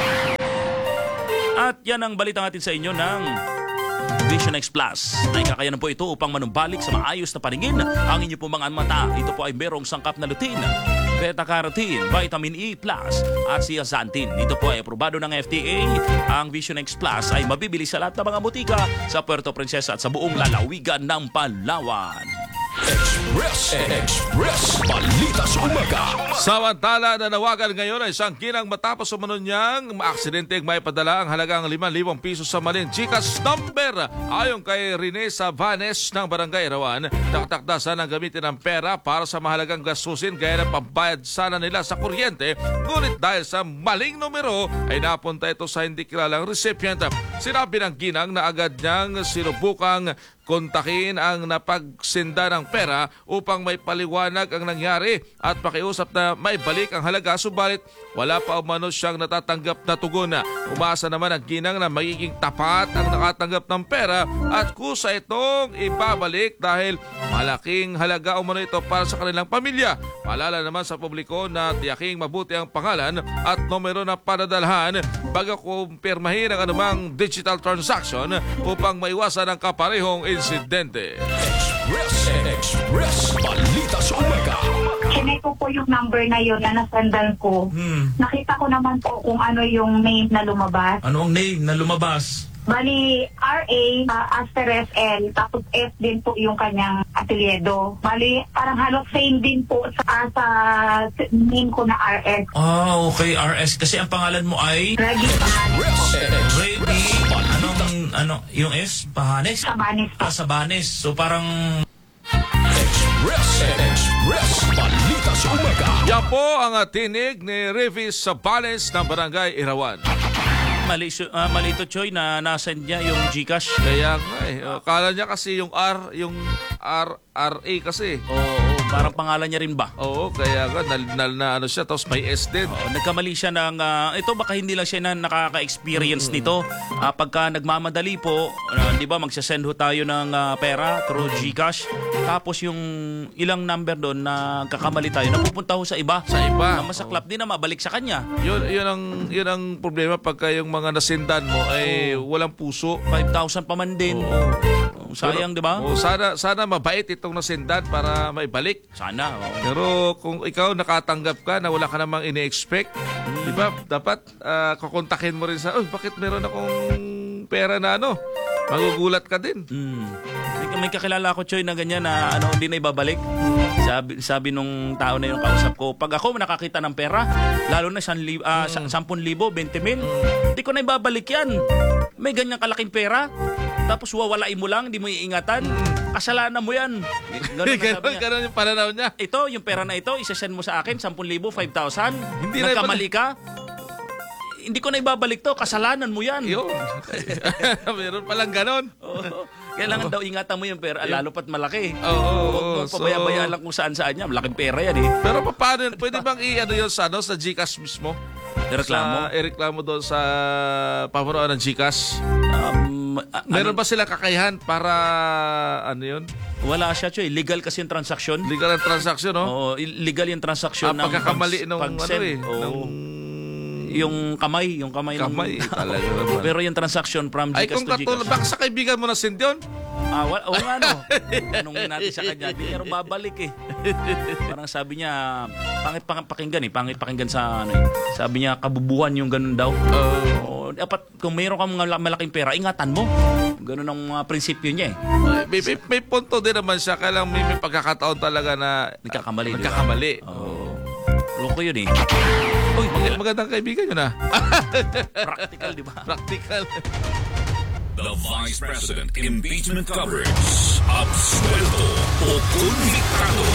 At yan ang balita natin sa inyo ng Vision X Plus. Naikakayanan po ito upang manumbalik sa maayos na paningin ang inyo po mga mata. Ito po ay merong sangkap na lutein, beta-carotene, vitamin E plus at zeaxanthin. Ito po ay aprobado ng F D A. Ang Vision X Plus ay mabibili sa lahat ng mga butika sa Puerto Princesa at sa buong lalawigan ng Palawan. Express, Express, balita sa umaga. Samantala, nanawagan ngayon ay isang ginang matapos umano niyang maaksidente may padala ang halagang limang libong piso sa maling GCash number. Ayon kay Rene Savanes ng Barangay Irawan, nakatakda sana ang gamitin ng pera para sa mahalagang gastusin gaya ng pambayad sana nila sa kuryente. Ngunit dahil sa maling numero ay napunta ito sa hindi kilalang recipient. Sinabi ng ginang na agad niyang sinubukang kontakin ang napagsinda ng pera upang may paliwanag ang nangyari at pakiusap na may balik ang halaga, subalit wala pa umano siyang natatanggap na tugon. Umasa naman ang ginang na magiging tapat ang nakatanggap ng pera at kusa itong ibabalik dahil malaking halaga umano ito para sa kanilang pamilya. Paalala naman sa publiko na tiyaking mabuti ang pangalan at numero na padadalhan bago kumpirmahin ang anumang digital transaction upang maiwasan ang kaparehong insidente. Express, Express, balita sa umaga. Chinay ko po yung number na yun na nasandan ko. Hmm. Nakita ko naman po kung ano yung name na lumabas. Ano ang name na lumabas? Bali, R A, uh, asterisk L, tapos S din po yung kanyang apelyido. Bali, parang halos same din po sa, sa name ko na R S. Ah, okay, R S. Kasi ang pangalan mo ay Reggie Pahanes po. Ready. Anong, ano, yung S? Pahanes? Sabanes po. Ah, Sabanes. So parang Express, Express, balita sa umaga. Yan po ang uh, tinig ni Revis Sabanes ng Barangay Irawan. mali, uh, mali ito, Choy, na nasend niya yung GCash. Kaya nga eh, uh, kala niya kasi yung R, yung R, R A kasi. Oo, oo, parang pangalan niya rin ba? Oo, kaya nga, nal, nal, na ano siya, tapos may S din. Oo, nagkamali siya ng, uh, ito baka hindi lang siya na nakaka-experience nito. Uh, pagka nagmamadali po, uh, di ba, magsasend ho tayo ng uh, pera through GCash. Tapos yung ilang number doon na kakamali tayo, napupunta ho sa iba. Sa iba. Na masaklap din na mabalik sa kanya. Yun, yun, ang, yun ang problema pagka yung mga nasindan mo ay walang puso. five thousand pa man din. Oo. Sayang, di ba? Oh, sana, sana mabait itong nasindan para maibalik. Sana. Oh. Pero kung ikaw nakatanggap ka na wala ka namang ini-expect, di ba, dapat uh, kukontakin mo rin sa, oh, bakit meron akong pera na ano? Magugulat ka din. Mm. May, may kakilala ko, Choy, na ganyan na ano, hindi na ibabalik. Sabi, sabi nung tao na yung kausap ko, pag ako nakakita ng pera, lalo na san, uh, mm. ten libo, twenty mil, hindi ko na ibabalik yan. May ganyang kalaking pera, tapos wawalain mo lang, hindi mo iingatan, kasalanan mo yan. Ganun ang sabi Ganon, niya. ganon yung pananaw niya. Ito, yung pera na ito, isasend mo sa akin, ten libo, five thousand. Hindi na Nagkamali ka, hindi ko na ibabalik to, kasalanan mo yan. Yun. Meron palang ganon. Oo. Kailangan daw ingatan mo yung pera, lalo pat malaki. Oo, oo, Huwag mo so- pabayaan lang kung saan-saan niya. Malaking pera yan eh. Pero paano, pwede bang i-ano yun sa, ano, sa GCash mismo? Reklamo? Sa, ireklamo doon sa pamunuan ng GCash. Um, a- Meron ano, ba sila kakayahan para, ano yun? Wala siya, Choy. Legal kasi yung transaction. Legal ang transaction, no? Oo, i- legal yung transaction Ah, pagkakamali pag- nung ano pag-send. eh. Oo. Nung... Yung kamay, yung kamay, Kamay, ng talaga naman. Pero yung transaction from Ay, Gcash kung to katulad, Gcash. baka sa kaibigan mo na send yun? Ah, wala, oo nga no. Tanungin natin sa kanya, di niya rin babalik eh. Parang sabi niya, pangit pang- pakinggan eh, pangit pakinggan sa ano eh. Sabi niya, kabubuhan yung ganun daw. Oo, dapat kung mayroon kang mga malaking pera, ingatan mo. Ganun ang mga prinsipyo niya eh. May, may, may punto din naman siya, kaya lang may, may pagkakataon talaga na Nagkakamali, di ba? nagkakamali. Oo. Loko yun eh. Uy, mag- magandang kaibigan yun ah. Practical, di ba? Practical. The Vice President Impeachment Coverage. Absuelto o Convictado.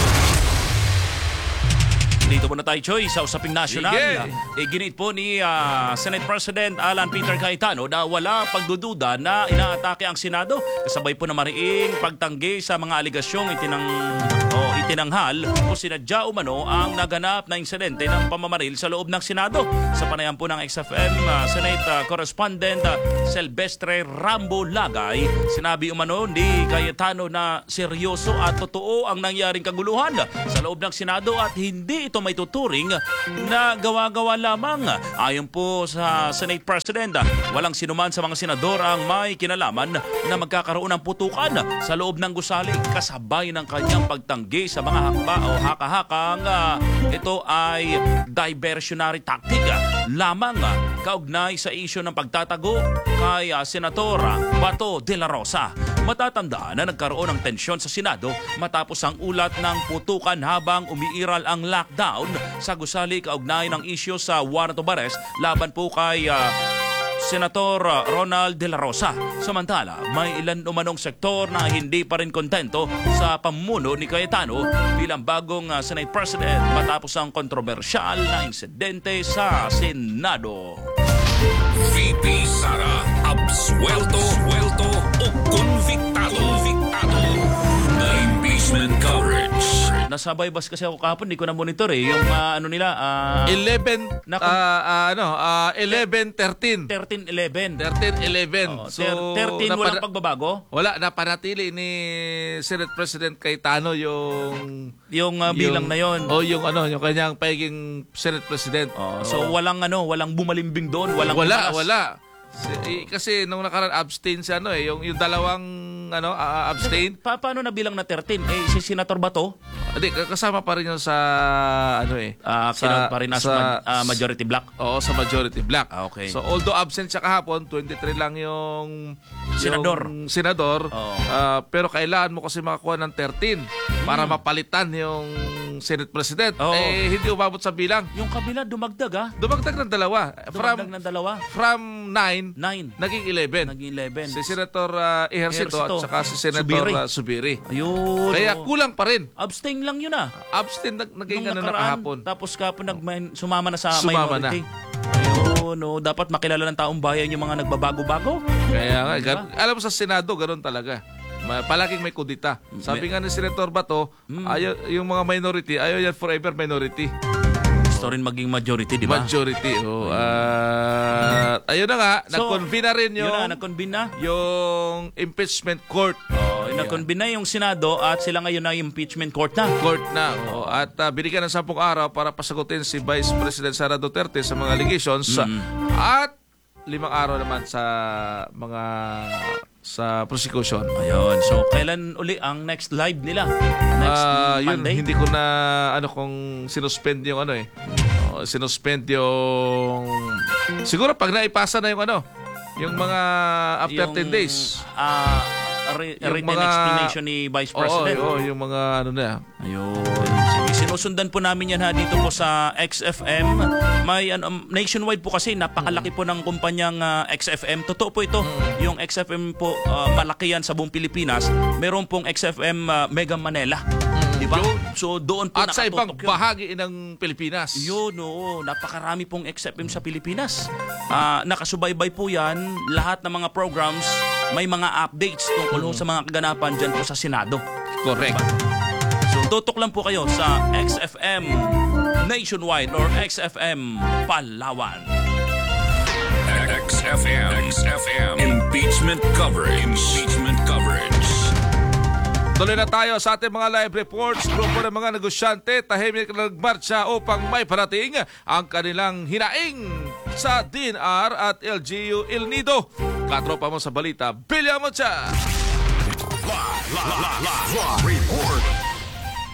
Dito muna tayo, Choy, sa usaping nasyonal. Sige. E, ginit po ni ah, Senate President Alan Peter Cayetano na wala pagdududa na inaatake ang Senado. Kasabay po na mariing pagtanggi sa mga aligasyong itinang, o itinanghal o sinadya umano ang naganap na insidente ng pamamaril sa loob ng Senado. Sa panayam po ng X F M ah, Senate ah, Correspondent ah, Silvestre Rambo Lagay, sinabi umano ni Cayetano na seryoso at totoo ang nangyaring kaguluhan sa loob ng Senado at hindi ito may tuturing na gawa-gawa lamang. Ayon po sa Senate President, walang sinuman sa mga senador ang may kinalaman na magkakaroon ng putukan sa loob ng gusali kasabay ng kanyang pagtanggi sa mga hakba o haka-hakang uh, ito ay diversionary tactic lamang kaugnay sa isyu ng pagtatago kay uh, Senator Bato de la Rosa. Matatandaan na nagkaroon ng tensyon sa Senado matapos ang ulat ng putukan habang umiiral ang lockdown sa gusali kaugnay ng isyu sa warrant of arrest laban po kay uh, Senator Ronald de la Rosa. Samantala, may ilan umanong sektor na hindi pa rin kontento sa pamumuno ni Cayetano bilang bagong uh, Senate President matapos ang kontrobersyal na insidente sa Senado. V P Sara, absuelto, suelto o convictado. Convictado. The Impeachment Coverage. Nasabay bas kasi ako kahapon, hindi ko na monitor eh. Yung uh, ano nila, uh, eleven, Naku- ah, ah, ano, ah, eleven thirteen. thirteen eleven. thirteen eleven. Oh, thirteen walang napana- pagbabago? Wala, napanatili ni Senate President Cayetano yung... Yung uh, bilang na yon. O yung ano, yung kanyang pagiging Senate President. Oh, so walang ano, walang bumalimbing doon, walang Wala, umalas. wala. Si- eh, kasi nung nakaraan abstain siya ano eh, yung yung dalawang ano ah, abstain. Pa paano nabilang na thirteen? Eh si Senator Bato, Hindi, kasama pa rin yun sa ano eh. ah sa- kinod pa rin as sa- ma- ah, majority black. Oo, sa majority black. Ah, okay. So although absent siya kahapon, twenty-three lang yung Senador. yung senador. Oo. Ah, pero kailangan mo kasi makakuha ng thirteen para mapalitan yung Senate President. Oo. Eh hindi umabot sa bilang. Yung kabila dumagdag ah. Dumagdag ng dalawa. Dumagdag From ng dalawa. from nine Nine. naging eleven. Naging eleven. Si Senator uh, Ejercito at Ejercito. saka si Senator Subiri. uh, Subiri. Ayun. Kaya oh. kulang pa rin. Abstain lang yun ah. Abstain nag naging Nung ano na nakaraan, kahapon. Tapos kahapon nag sumama na sa Sumama minority. Ayun, no, dapat makilala ng taong bayan yung mga nagbabago-bago. Kaya nga, Diba? gan- alam mo sa Senado, ganoon talaga. Ma- Palaging may kudita. Sabi nga ni Senator Bato, Mm. ayaw, yung mga minority, ayaw yan forever minority. Gusto rin maging majority, di ba? Majority. Oh, at ayun na nga, So, nag-convene na rin yung, Yun na, nag-convene na. yung impeachment court. Oh, nag-convene na yung Senado at sila ngayon na yung impeachment court na. Court na. Oh, at uh, binigyan ng sampung araw para pasagutin si Vice President Sara Duterte sa mga allegations. At limang araw naman sa mga sa prosecution. Ayun. So, kailan uli ang next live nila? Next Ah, yun, Monday? hindi ko na ano kung sinuspend yung ano eh. Oh, sinuspend yung siguro pag naipasa na yung ano, yung mga after Yung, ten days. ah, re- Yung written mga- explanation ni Vice Oo, President. oo, yung mga ano na. Ayun. Sige, sinusundan po namin yan ha dito po sa X F M. May ano, um, nationwide po kasi napakalaki po ng kumpanyang ah, X F M. Totoo po ito. Yung X F M po ah, malaki yan sa buong Pilipinas. Meron pong X F M ah, Mega Manila. Di ba? So doon po At sa ibang nakatutok yun. bahagi ng Pilipinas. Yun, oo. Napakarami pong X F M sa Pilipinas. Ah, nakasubaybay po yan. Lahat ng mga programs, may mga updates tungkol sa mga kaganapan dyan po sa Senado. Correct. So, tutok lang po kayo sa X F M Nationwide or X F M Palawan. X F M. X F M. Impeachment Coverage. Impeachment Coverage. Tuloy na tayo sa ating mga live reports. Grupo ng mga negosyante tahimik na nagmarcha upang may parating ang kanilang hinaing sa D N R at L G U El Nido. Katropa mo sa balita, Bilya mo siya! Live, live, live, live report.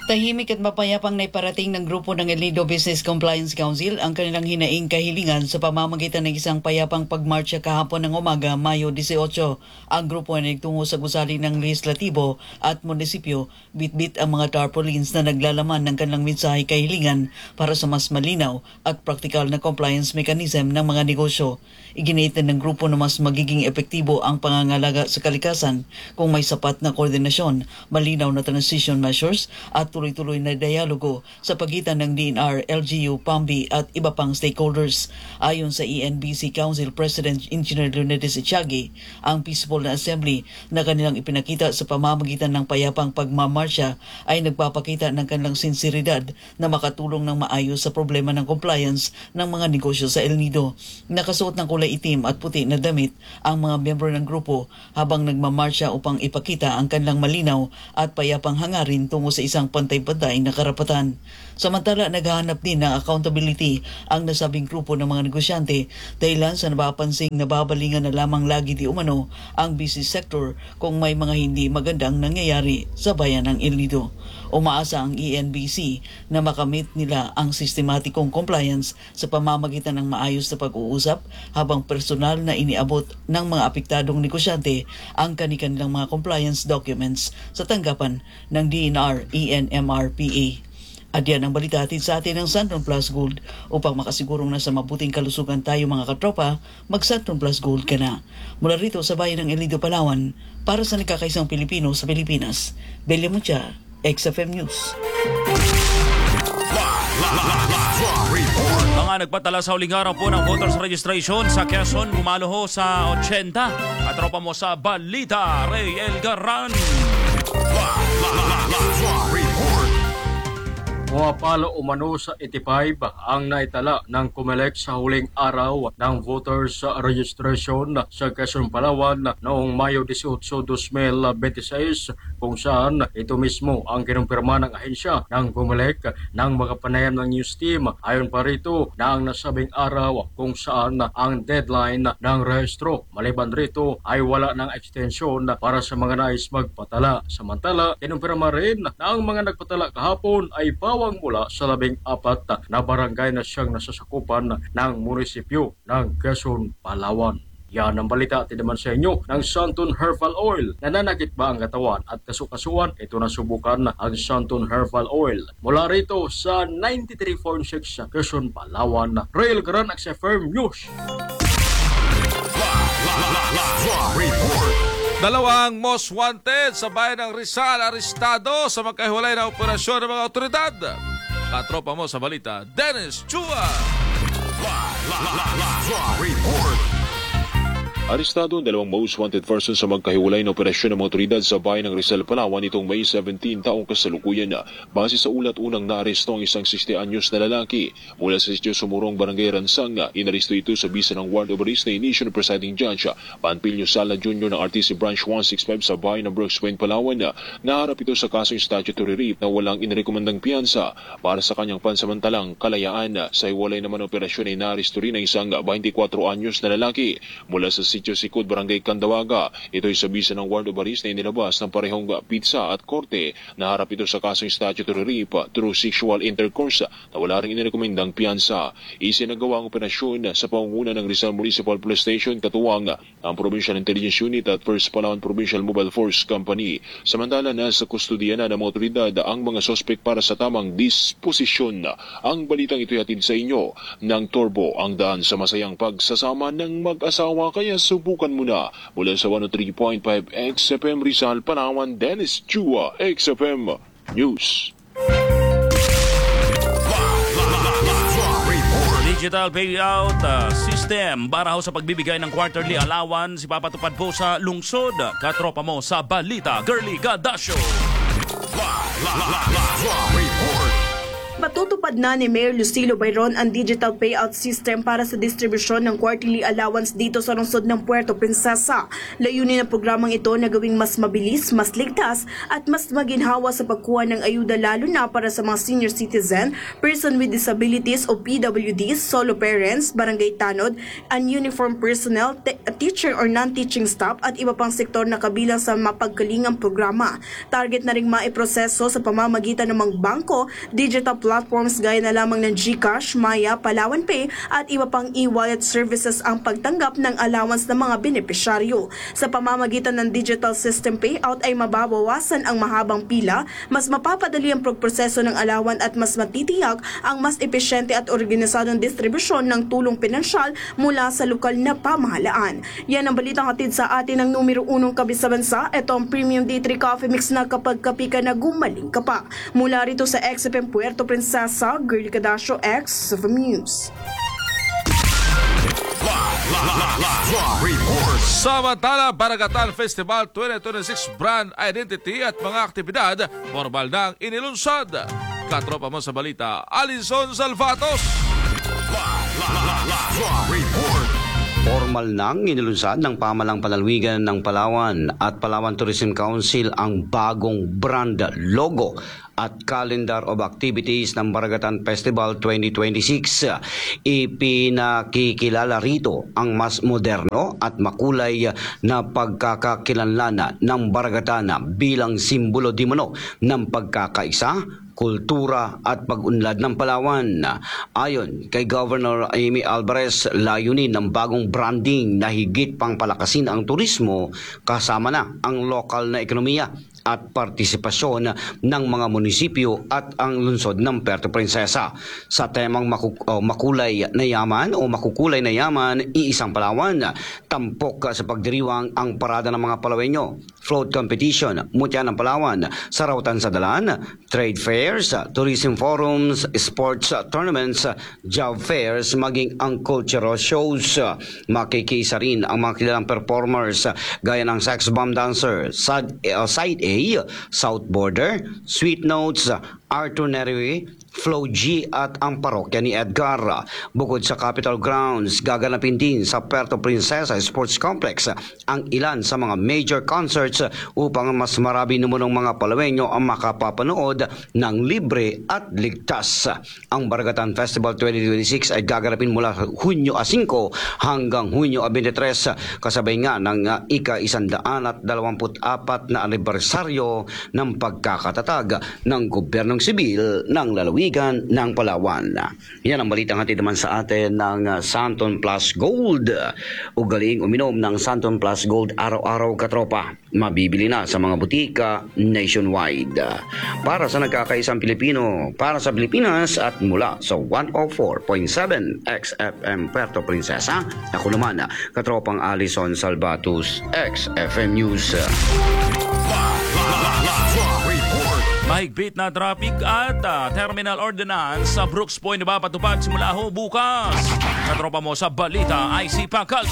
Tahimik at mapayapang naiparating ng grupo ng El Nido Business Compliance Council ang kanilang hinaing kahilingan sa pamamagitan ng isang payapang pagmarcha kahapon ng umaga, Mayo eighteen. Ang grupo ay nagtungo sa gusali ng lehislatibo at munisipyo, bitbit ang mga tarpaulins na naglalaman ng kanilang mensahe kahilingan para sa mas malinaw at praktikal na compliance mechanism ng mga negosyo. Iginitin ng grupo na mas magiging epektibo ang pangangalaga sa kalikasan kung may sapat na koordinasyon, malinaw na transition measures at tuloy-tuloy na dialogo sa pagitan ng D N R, L G U, P A M B I at iba pang stakeholders. Ayon sa E N B C Council President Engineer Leonidas Itiagi, ang peaceful na assembly na kanilang ipinakita sa pamamagitan ng payapang pagmamarsya ay nagpapakita ng kanilang sinseridad na makatulong ng maayos sa problema ng compliance ng mga negosyo sa El Nido. Nakasuot ng kulay itim at puti na damit ang mga miyembro ng grupo habang nagmamarsya upang ipakita ang kanilang malinaw at payapang hangarin tungo sa isang pantay-pantay na karapatan. Samantala, naghahanap din ng accountability ang nasabing grupo ng mga negosyante dahilan sa napapansing nababalingan na lamang lagi di umano ang business sector kung may mga hindi magandang nangyayari sa bayan ng El Nido. Umaasa ang E N B C na makamit nila ang sistematikong compliance sa pamamagitan ng maayos na pag-uusap habang personal na iniabot ng mga apektadong negosyante ang kanilang mga compliance documents sa tanggapan ng D N R E N M R P A. At yan ang balita atin sa atin ng Santron Plus Gold. Upang makasigurong nasa mabuting kalusugan tayo mga katropa, mag-Santron Plus Gold ka na. Mula rito sa bayan ng El Nido, Palawan, para sa nagkakaisang Pilipino sa Pilipinas, Belia Mucha, X F M News. Mga nagpatala sa huling araw po ng voters registration sa Quezon, bumalo ho sa eighty. At tropa mo sa Balita, Ray Elgaran. Pumapalo umano sa eighty-five ang naitala ng COMELEC sa huling araw ng voters registration sa Quezon, Palawan noong Mayo eighteen, twenty twenty-six, kung saan ito mismo ang kinumpirma ng ahensya ng COMELEC ng mga panayam ng news team. Ayon pa rito na ang nasabing araw kung saan ang deadline ng rehistro maliban rito ay wala ng extension para sa mga nais magpatala. Samantala, kinumpirma rin na ang mga nagpatala kahapon ay bawang mula sa labing apat na barangay na siyang nasasakupan ng munisipyo ng Quezon, Palawan. Yan ang balita atin naman sa inyo ng Santon Herbal Oil. Nananakit ba ang katawan at kasukasuan? Ito na subukan ang Santon Herbal Oil. Mula rito sa ninety-three point six sa Quezon, Palawan, Rail Grand X F M News. Dalawang most wanted sa bayan ng Rizal arestado sa magkahiwalay na operasyon ng mga otoridad. Katropa mo sa balita, Dennis Chua. Arestado ang dalawang most wanted persons sa magkahiwalay na operasyon ng mga otoridad sa bayan ng Rizal, Palawan itong May seventeen taong kasalukuyan na. Base sa ulat, unang naaresto ang isang sixty anyos na lalaki mula sa sitio Sumurong, Barangay Ransang. Inaresto ito sa bisa ng Ward of Arrest na inisyo ng Presiding Judge Panpilio Sala Junior ng R T C Branch one sixty-five sa bayan ng Brooks Point, Palawan. Naharap ito sa kasong statutory rape na walang inirekomendang piyansa para sa kanyang pansamantalang kalayaan. Sa iwalay naman ng operasyon ay naaresto rin ang isang twenty-four anyos na lalaki mula sa sitio Sikod, Barangay Candawaga. Ito ay sa bisa ng Ward of Arrest na inilabas ng parehong pizza at korte. Naharap ito sa kasong statutory rape through sexual intercourse na wala rin inirekomendang piyansa. Isinagawa ang operasyon sa pangunguna ng Rizal Municipal Police Station, katuwang ang Provincial Intelligence Unit at First Palawan Provincial Mobile Force Company. Samantala, nasa kustodiya na ng mga otoridad ang mga sospek para sa tamang disposisyon. Ang balitang ito hatid sa inyo ng Turbo, ang daan sa masayang pagsasama ng mag-asawa, kaya subukan mo na. Mula sa one oh three point five X F M Rizal, Palawan, Dennis Chua, X F M News. Digital payout uh, system para ho sa pagbibigay ng quarterly allowance ipapatupad po sa lungsod. Katropa mo sa balita, Girly Gadasio. Matutupad na ni Mayor Lucilo Bayron ang digital payout system para sa distribusyon ng quarterly allowance dito sa lungsod ng Puerto Princesa. Layunin ng programang ito na gawing mas mabilis, mas ligtas at mas maginhawa sa pagkuha ng ayuda lalo na para sa mga senior citizen, person with disabilities o P W Ds, solo parents, barangay tanod, ununiformed personnel, te- teacher or non-teaching staff at iba pang sektor na kabilang sa mapagkalingang programa. Target na ring maiproseso sa pamamagitan ng mga bangko, digital platforms gaya na lamang ng GCash, Maya, Palawan Pay at iba pang e-wallet services ang pagtanggap ng allowance ng mga benepisyaryo. Sa pamamagitan ng digital system payout ay mababawasan ang mahabang pila, mas mapapadali ang pagproseso ng allowance at mas matitiyak ang mas epesyente at organisadong distribusyon ng tulong pinansyal mula sa lokal na pamahalaan. Yan ang balitang hatid sa atin ng numero unong kabi sa bansa. Ito ang Premium D three Coffee Mix na kapag kapi ka na gumaling ka pa. Mula rito sa X F M Puerto Princesa, Girlie Cadasio, X F M News. Samantala, Baragatan Festival twenty twenty-six Brand Identity at mga aktibidad formal nang inilunsad. Katropa mo sa balita, Alison Salvatos. Formal nang inilunsad ng Pamalang Panalwigan ng Palawan at Palawan Tourism Council ang bagong brand logo at calendar of activities ng Baragatan Festival twenty twenty-six. Ipinakikilala rito ang mas moderno at makulay na pagkakakilanlan ng Baragatan bilang simbolo di mano ng pagkakaisa, kultura at pag-unlad ng Palawan. Ayon kay Governor Amy Alvarez, layunin ng bagong branding na higit pang palakasin ang turismo kasama na ang lokal na ekonomiya at partisipasyon ng mga munisipyo at ang lungsod ng Puerto Princesa. Sa temang maku- oh, makulay na yaman o makukulay na yaman, iisang Palawan, tampok sa pagdiriwang ang parada ng mga Palawenyo, float competition, mutya ng Palawan, sarawatan sa dalan, trade fairs, tourism forums, sports tournaments, job fairs, maging ang cultural shows. Makikisa rin ang mga kilalang performers gaya ng Sex Bomb Dancer, Side, uh, Side A, South Border, Sweet Notes, Arthur Neri, Flow G at ang parokya ni Edgar. Bukod sa Capitol Grounds, gaganapin din sa Puerto Princesa Sports Complex ang ilan sa mga major concerts upang mas marami namunong mga Palawenyo ang makapapanood ng libre at ligtas. Ang Baragatan Festival twenty twenty-six ay gaganapin mula Hunyo five hanggang Hunyo twenty-three, kasabay nga ng ika-isandaan at dalawamput apat na anibersaryo ng pagkakatatag ng gobyernong sibil ng lalawigan ng Palawan. Yan ang balitang hatid naman sa atin ng Santon Plus Gold. Ugaling uminom ng Santon Plus Gold araw-araw, katropa. Mabibili na sa mga butika nationwide. Para sa nagkakaisang Pilipino, para sa Pilipinas at mula sa one oh four point seven X F M Puerto Princesa, ako naman, katropang Alison Salvatos, X F M News. Mahigpit na traffic at uh, terminal ordinance sa Brooks Point na papatupad simula ho bukas. Katropa mo sa balita, I C Pacaldo.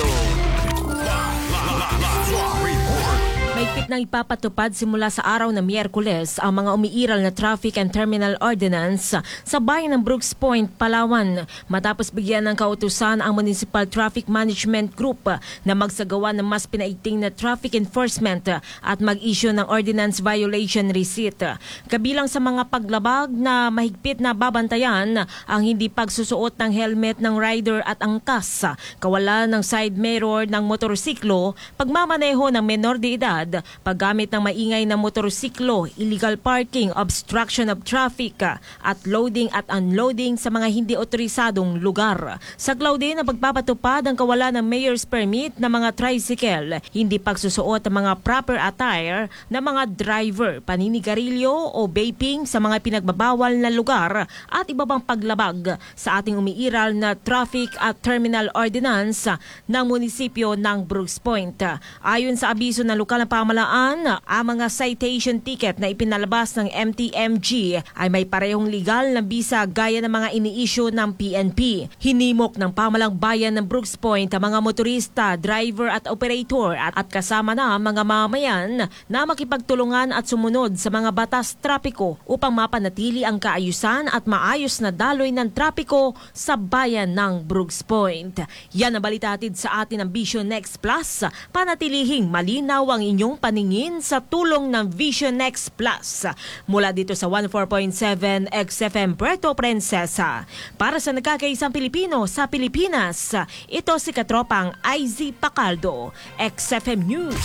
Mahigpit na ipapatupad simula sa araw ng Miyerkules ang mga umiiral na Traffic and Terminal Ordinance sa bayan ng Brooks Point, Palawan, matapos bigyan ng kautusan ang Municipal Traffic Management Group na magsagawa ng mas pinaiting na traffic enforcement at mag-issue ng Ordinance Violation Receipt. Kabilang sa mga paglabag na mahigpit na babantayan ang hindi pagsusuot ng helmet ng rider at angkas, kawalan ng side mirror ng motorsiklo, pagmamaneho ng menor de edad, paggamit ng maingay na motorsiklo, illegal parking, obstruction of traffic, at loading at unloading sa mga hindi otorisadong lugar. Saglaw din ang pagpapatupad ang kawalan ng mayor's permit ng mga tricycle, hindi pagsusuot ng mga proper attire ng mga driver, paninigarilyo o vaping sa mga pinagbabawal na lugar at iba pang paglabag sa ating umiiral na Traffic at Terminal Ordinance ng munisipyo ng Brooks Point. Ayon sa abiso ng lokal na pamahalaan, ang mga citation ticket na ipinalabas ng M T M G ay may parehong legal na bisa gaya ng mga ini-issue ng P N P. Hinimok ng pamahalang bayan ng Brooks Point ang mga motorista, driver at operator at, at kasama na mga mamayan na makipagtulungan at sumunod sa mga batas trapiko upang mapanatili ang kaayusan at maayos na daloy ng trapiko sa bayan ng Brooks Point. Yan ang balitatid sa atin ng Vision Next Plus. Panatilihing malinaw ang inyong paningin sa tulong ng Vision Next Plus. Mula dito sa one oh four point seven X F M Puerto Princesa. Para sa nagkakaisang Pilipino sa Pilipinas, ito si Katropang I Z Pacaldo, X F M News.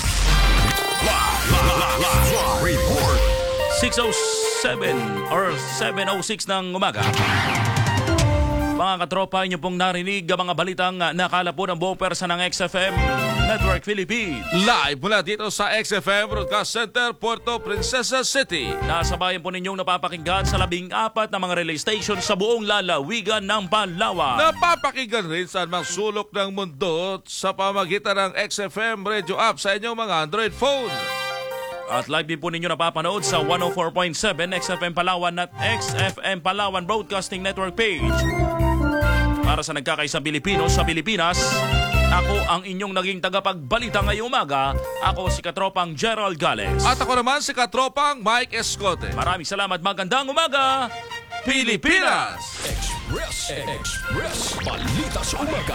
six oh seven or seven oh six ng umaga. Mga katropa, inyo pong narinig ang mga balitang nakala po ng buong persa ng X F M Network Philippines. Live mula dito sa X F M Broadcast Center, Puerto Princesa City. Nasabayan po ninyong napapakinggan sa labing apat na mga relay station sa buong lalawigan ng Palawan. Napapakinggan rin sa mga sulok ng mundo sa pamagitan ng X F M radio app sa inyong mga Android phone. At live din po ninyo napapanood sa one oh four point seven X F M Palawan at X F M Palawan Broadcasting Network page. Para sa nagkakaisang Pilipino sa Pilipinas, ako ang inyong naging tagapagbalita ngayong umaga. Ako si Katropang Gerald Gales. At ako naman si Katropang Mike Escote. Maraming salamat, magandang umaga, Pilipinas! Express, Express, balita sa umaga.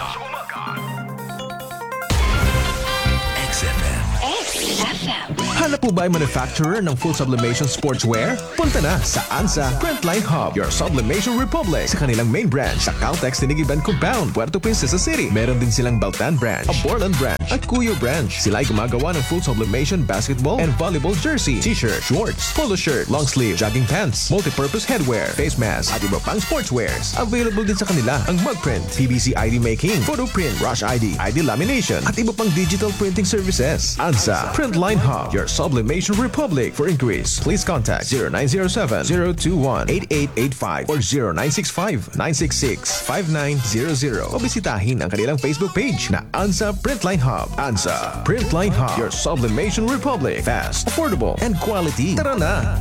X F M. X F M. Hanap po ba ay manufacturer ng full sublimation sportswear? Punta na sa ANSA Printline Hub, your sublimation republic, sa kanilang main branch sa Caltex Tinigiban Compound, Puerto Princesa City. Meron din silang Baltan branch, a Borland branch, at Cuyo branch. Sila ay gumagawa ng full sublimation basketball and volleyball jersey, t-shirt, shorts, polo shirt, long sleeve, jogging pants, multi-purpose headwear, face mask, at iba pang sportswears. Available din sa kanila ang mug print, P V C I D making, photo print, rush I D, I D lamination, at iba pang digital printing services. ANSA Printline Hub, your sublimation republic. For inquiries, please contact zero nine zero seven, zero two one, eight eight eight five or zero nine six five, nine six six, five nine zero zero o bisitahin ang kanilang Facebook page na ANSA Printline Hub. ANSA Printline Hub, your sublimation republic. Fast, affordable, and quality. Tara na!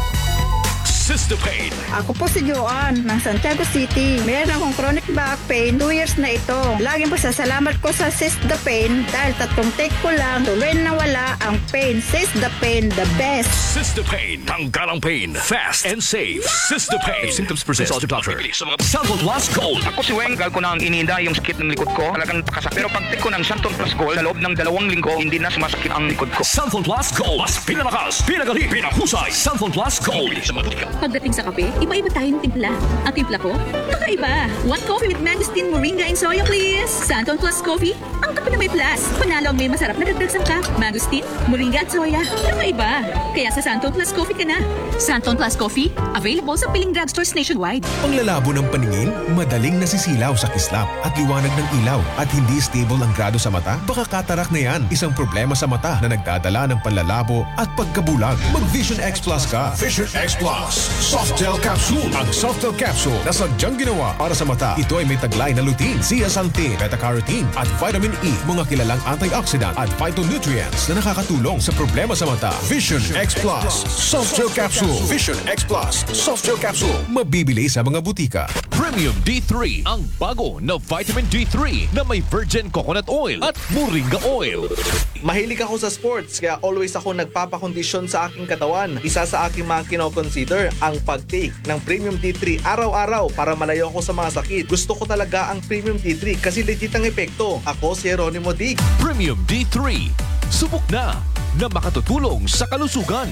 Sistapain. Ako po si Joanne ng Santiago City. Meron akong chronic back pain, two years na ito. Laging po sasalamat ko sa Sistapain dahil tatlong take ko lang, tuloy na wala ang pain. Sistapain, the best. Sistapain, tanggal ang pain, fast and safe. Sistapain. If symptoms persist, consult your doctor. Santon Plus Gold. Ako si Weng, gal ko na ang iniinda yung sakit ng likod ko. Talagang pakasa. Pero pag take ko ng Santon Plus Gold, sa loob ng dalawang linggo, hindi na sumasakit ang likod ko. Santon Plus Gold. Mas pinalakas, pinagaling, pinahusay. Santon Plus Gold. Sa mabutika. Pagdating sa kape, iba-iba tayong timpla. Ang timpla ko, kakaiba. One coffee with mangosteen, moringa, and soya, please. Santon Plus Coffee, ang kape na may plus. Panalo ang may masarap na dagdag sangkap. Mangosteen, moringa, at soya. Kakaiba. Kaya sa Santon Plus Coffee ka na. Santon Plus Coffee, available sa piling drugstores nationwide. Panglalabo ng paningin, madaling nasisilaw sa kislap at liwanag ng ilaw at hindi stable ang grado sa mata? Baka katarak na yan, isang problema sa mata na nagdadala ng panlalabo at pagkabulag. Mag Vision X Plus ka. Vision X Plus. Softel Capsule. Ang Softel Capsule na sadyang ginawa para sa mata. Ito ay may taglay na lutein, zeaxanthin, beta-carotene at vitamin E, mga kilalang antioxidant at phytonutrients na nakakatulong sa problema sa mata. Vision X Plus. Softel Capsule. Vision X Plus. Softel Capsule. Mabibili sa mga butika. Premium D three, ang bago na vitamin D three na may virgin coconut oil at moringa oil. Mahilig ako sa sports, kaya always ako nagpapakondisyon sa aking katawan. Isa sa aking mga kinoconsider ang pag-take ng Premium D three araw-araw para malayo ako sa mga sakit. Gusto ko talaga ang Premium D three kasi legit ang epekto. Ako si Jeronimo Dig. Premium D three. Subok na na makatutulong sa kalusugan.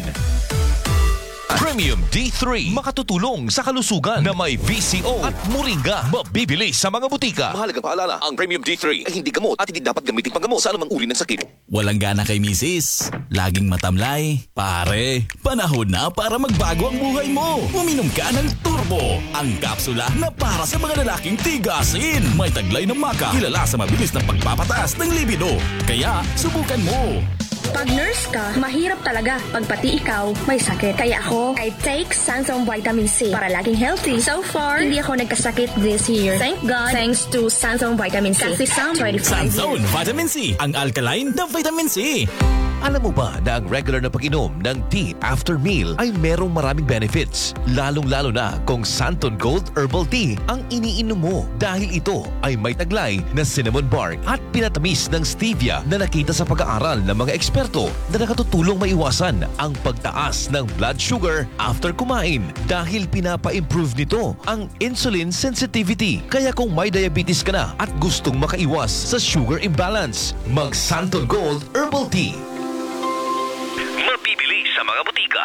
Premium D three, makatutulong sa kalusugan na may V C O at moringa. Mabibili sa mga butika. Mahalagang paalala, ang Premium D three ay hindi gamot at hindi dapat gamitin panggamot sa anumang uri ng sakit. Walang gana kay misis, laging matamlay. Pare, panahon na para magbago ang buhay mo. Uminom ka ng Turbo, ang kapsula na para sa mga lalaking tigasin. May taglay ng maka, kilala sa mabilis na pagpapataas ng libido. Kaya, subukan mo. Pag nurse ka, mahirap talaga pag pati ikaw may sakit. Kaya ako, I take Sansom Vitamin C para laging healthy. So far, hindi ako nagkasakit this year. Thank God, thanks to Sansom Vitamin C. Kasi Sam twenty-five Sansom Vitamin C, ang alkaline na vitamin C. Alam mo ba na ang regular na pag-inom ng tea after meal ay merong maraming benefits? Lalong-lalo na kung Santon Gold Herbal Tea ang iniinom mo dahil ito ay may taglay na cinnamon bark at pinatamis ng stevia na nakita sa pag-aaral ng mga eksperto na nakatutulong maiwasan ang pagtaas ng blood sugar after kumain dahil pinapa-improve nito ang insulin sensitivity. Kaya kung may diabetes ka na at gustong makaiwas sa sugar imbalance, mag Santon Gold Herbal Tea. Mabibili sa mga butika.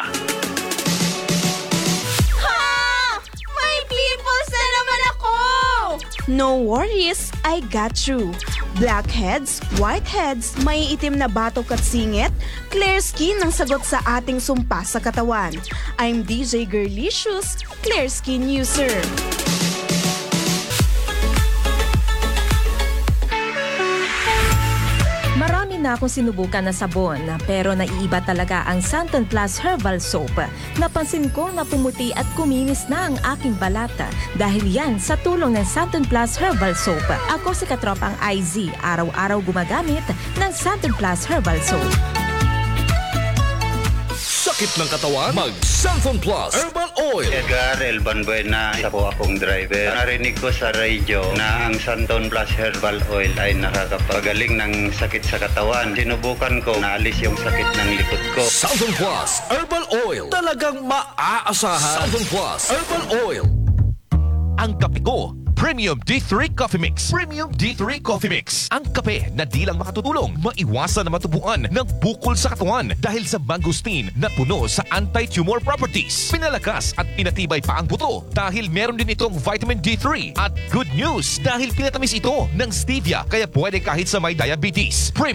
Ha! May pimples na naman ako! No worries, I got you. Blackheads, whiteheads, may itim na batok at singit, clear skin ang sagot sa ating sumpa sa katawan. I'm D J Girlicious, clear skin user. Marami na akong sinubukan na sabon, pero naiiba talaga ang Santon Plus Herbal Soap. Napansin ko na pumuti at kuminis na ang aking balata dahil yan sa tulong ng Santon Plus Herbal Soap. Ako si katropang I Z, araw-araw gumagamit ng Santon Plus Herbal Soap. Sakit ng katawan? Mag Santon Plus Herbal Oil. Edgar Elban Buena, isa po akong driver. Narinig ko sa radio na ang Santon Plus Herbal Oil ay nakakapagaling ng sakit sa katawan. Sinubukan ko, naalis yung sakit ng likod ko. Santon Plus Herbal Oil. Talagang maaasahan. Santon Plus Herbal Oil. Ang kape ko, Premium D three Coffee Mix. Premium D three Coffee Mix. Ang kape na di lang makatutulong maiwasan na matubuan ng bukol sa katawan dahil sa mangosteen na puno sa anti-tumor properties. Pinalakas at pinatibay pa ang buto dahil meron din itong vitamin D three. At good news dahil pinatamis ito ng stevia kaya pwede kahit sa may diabetes. Premium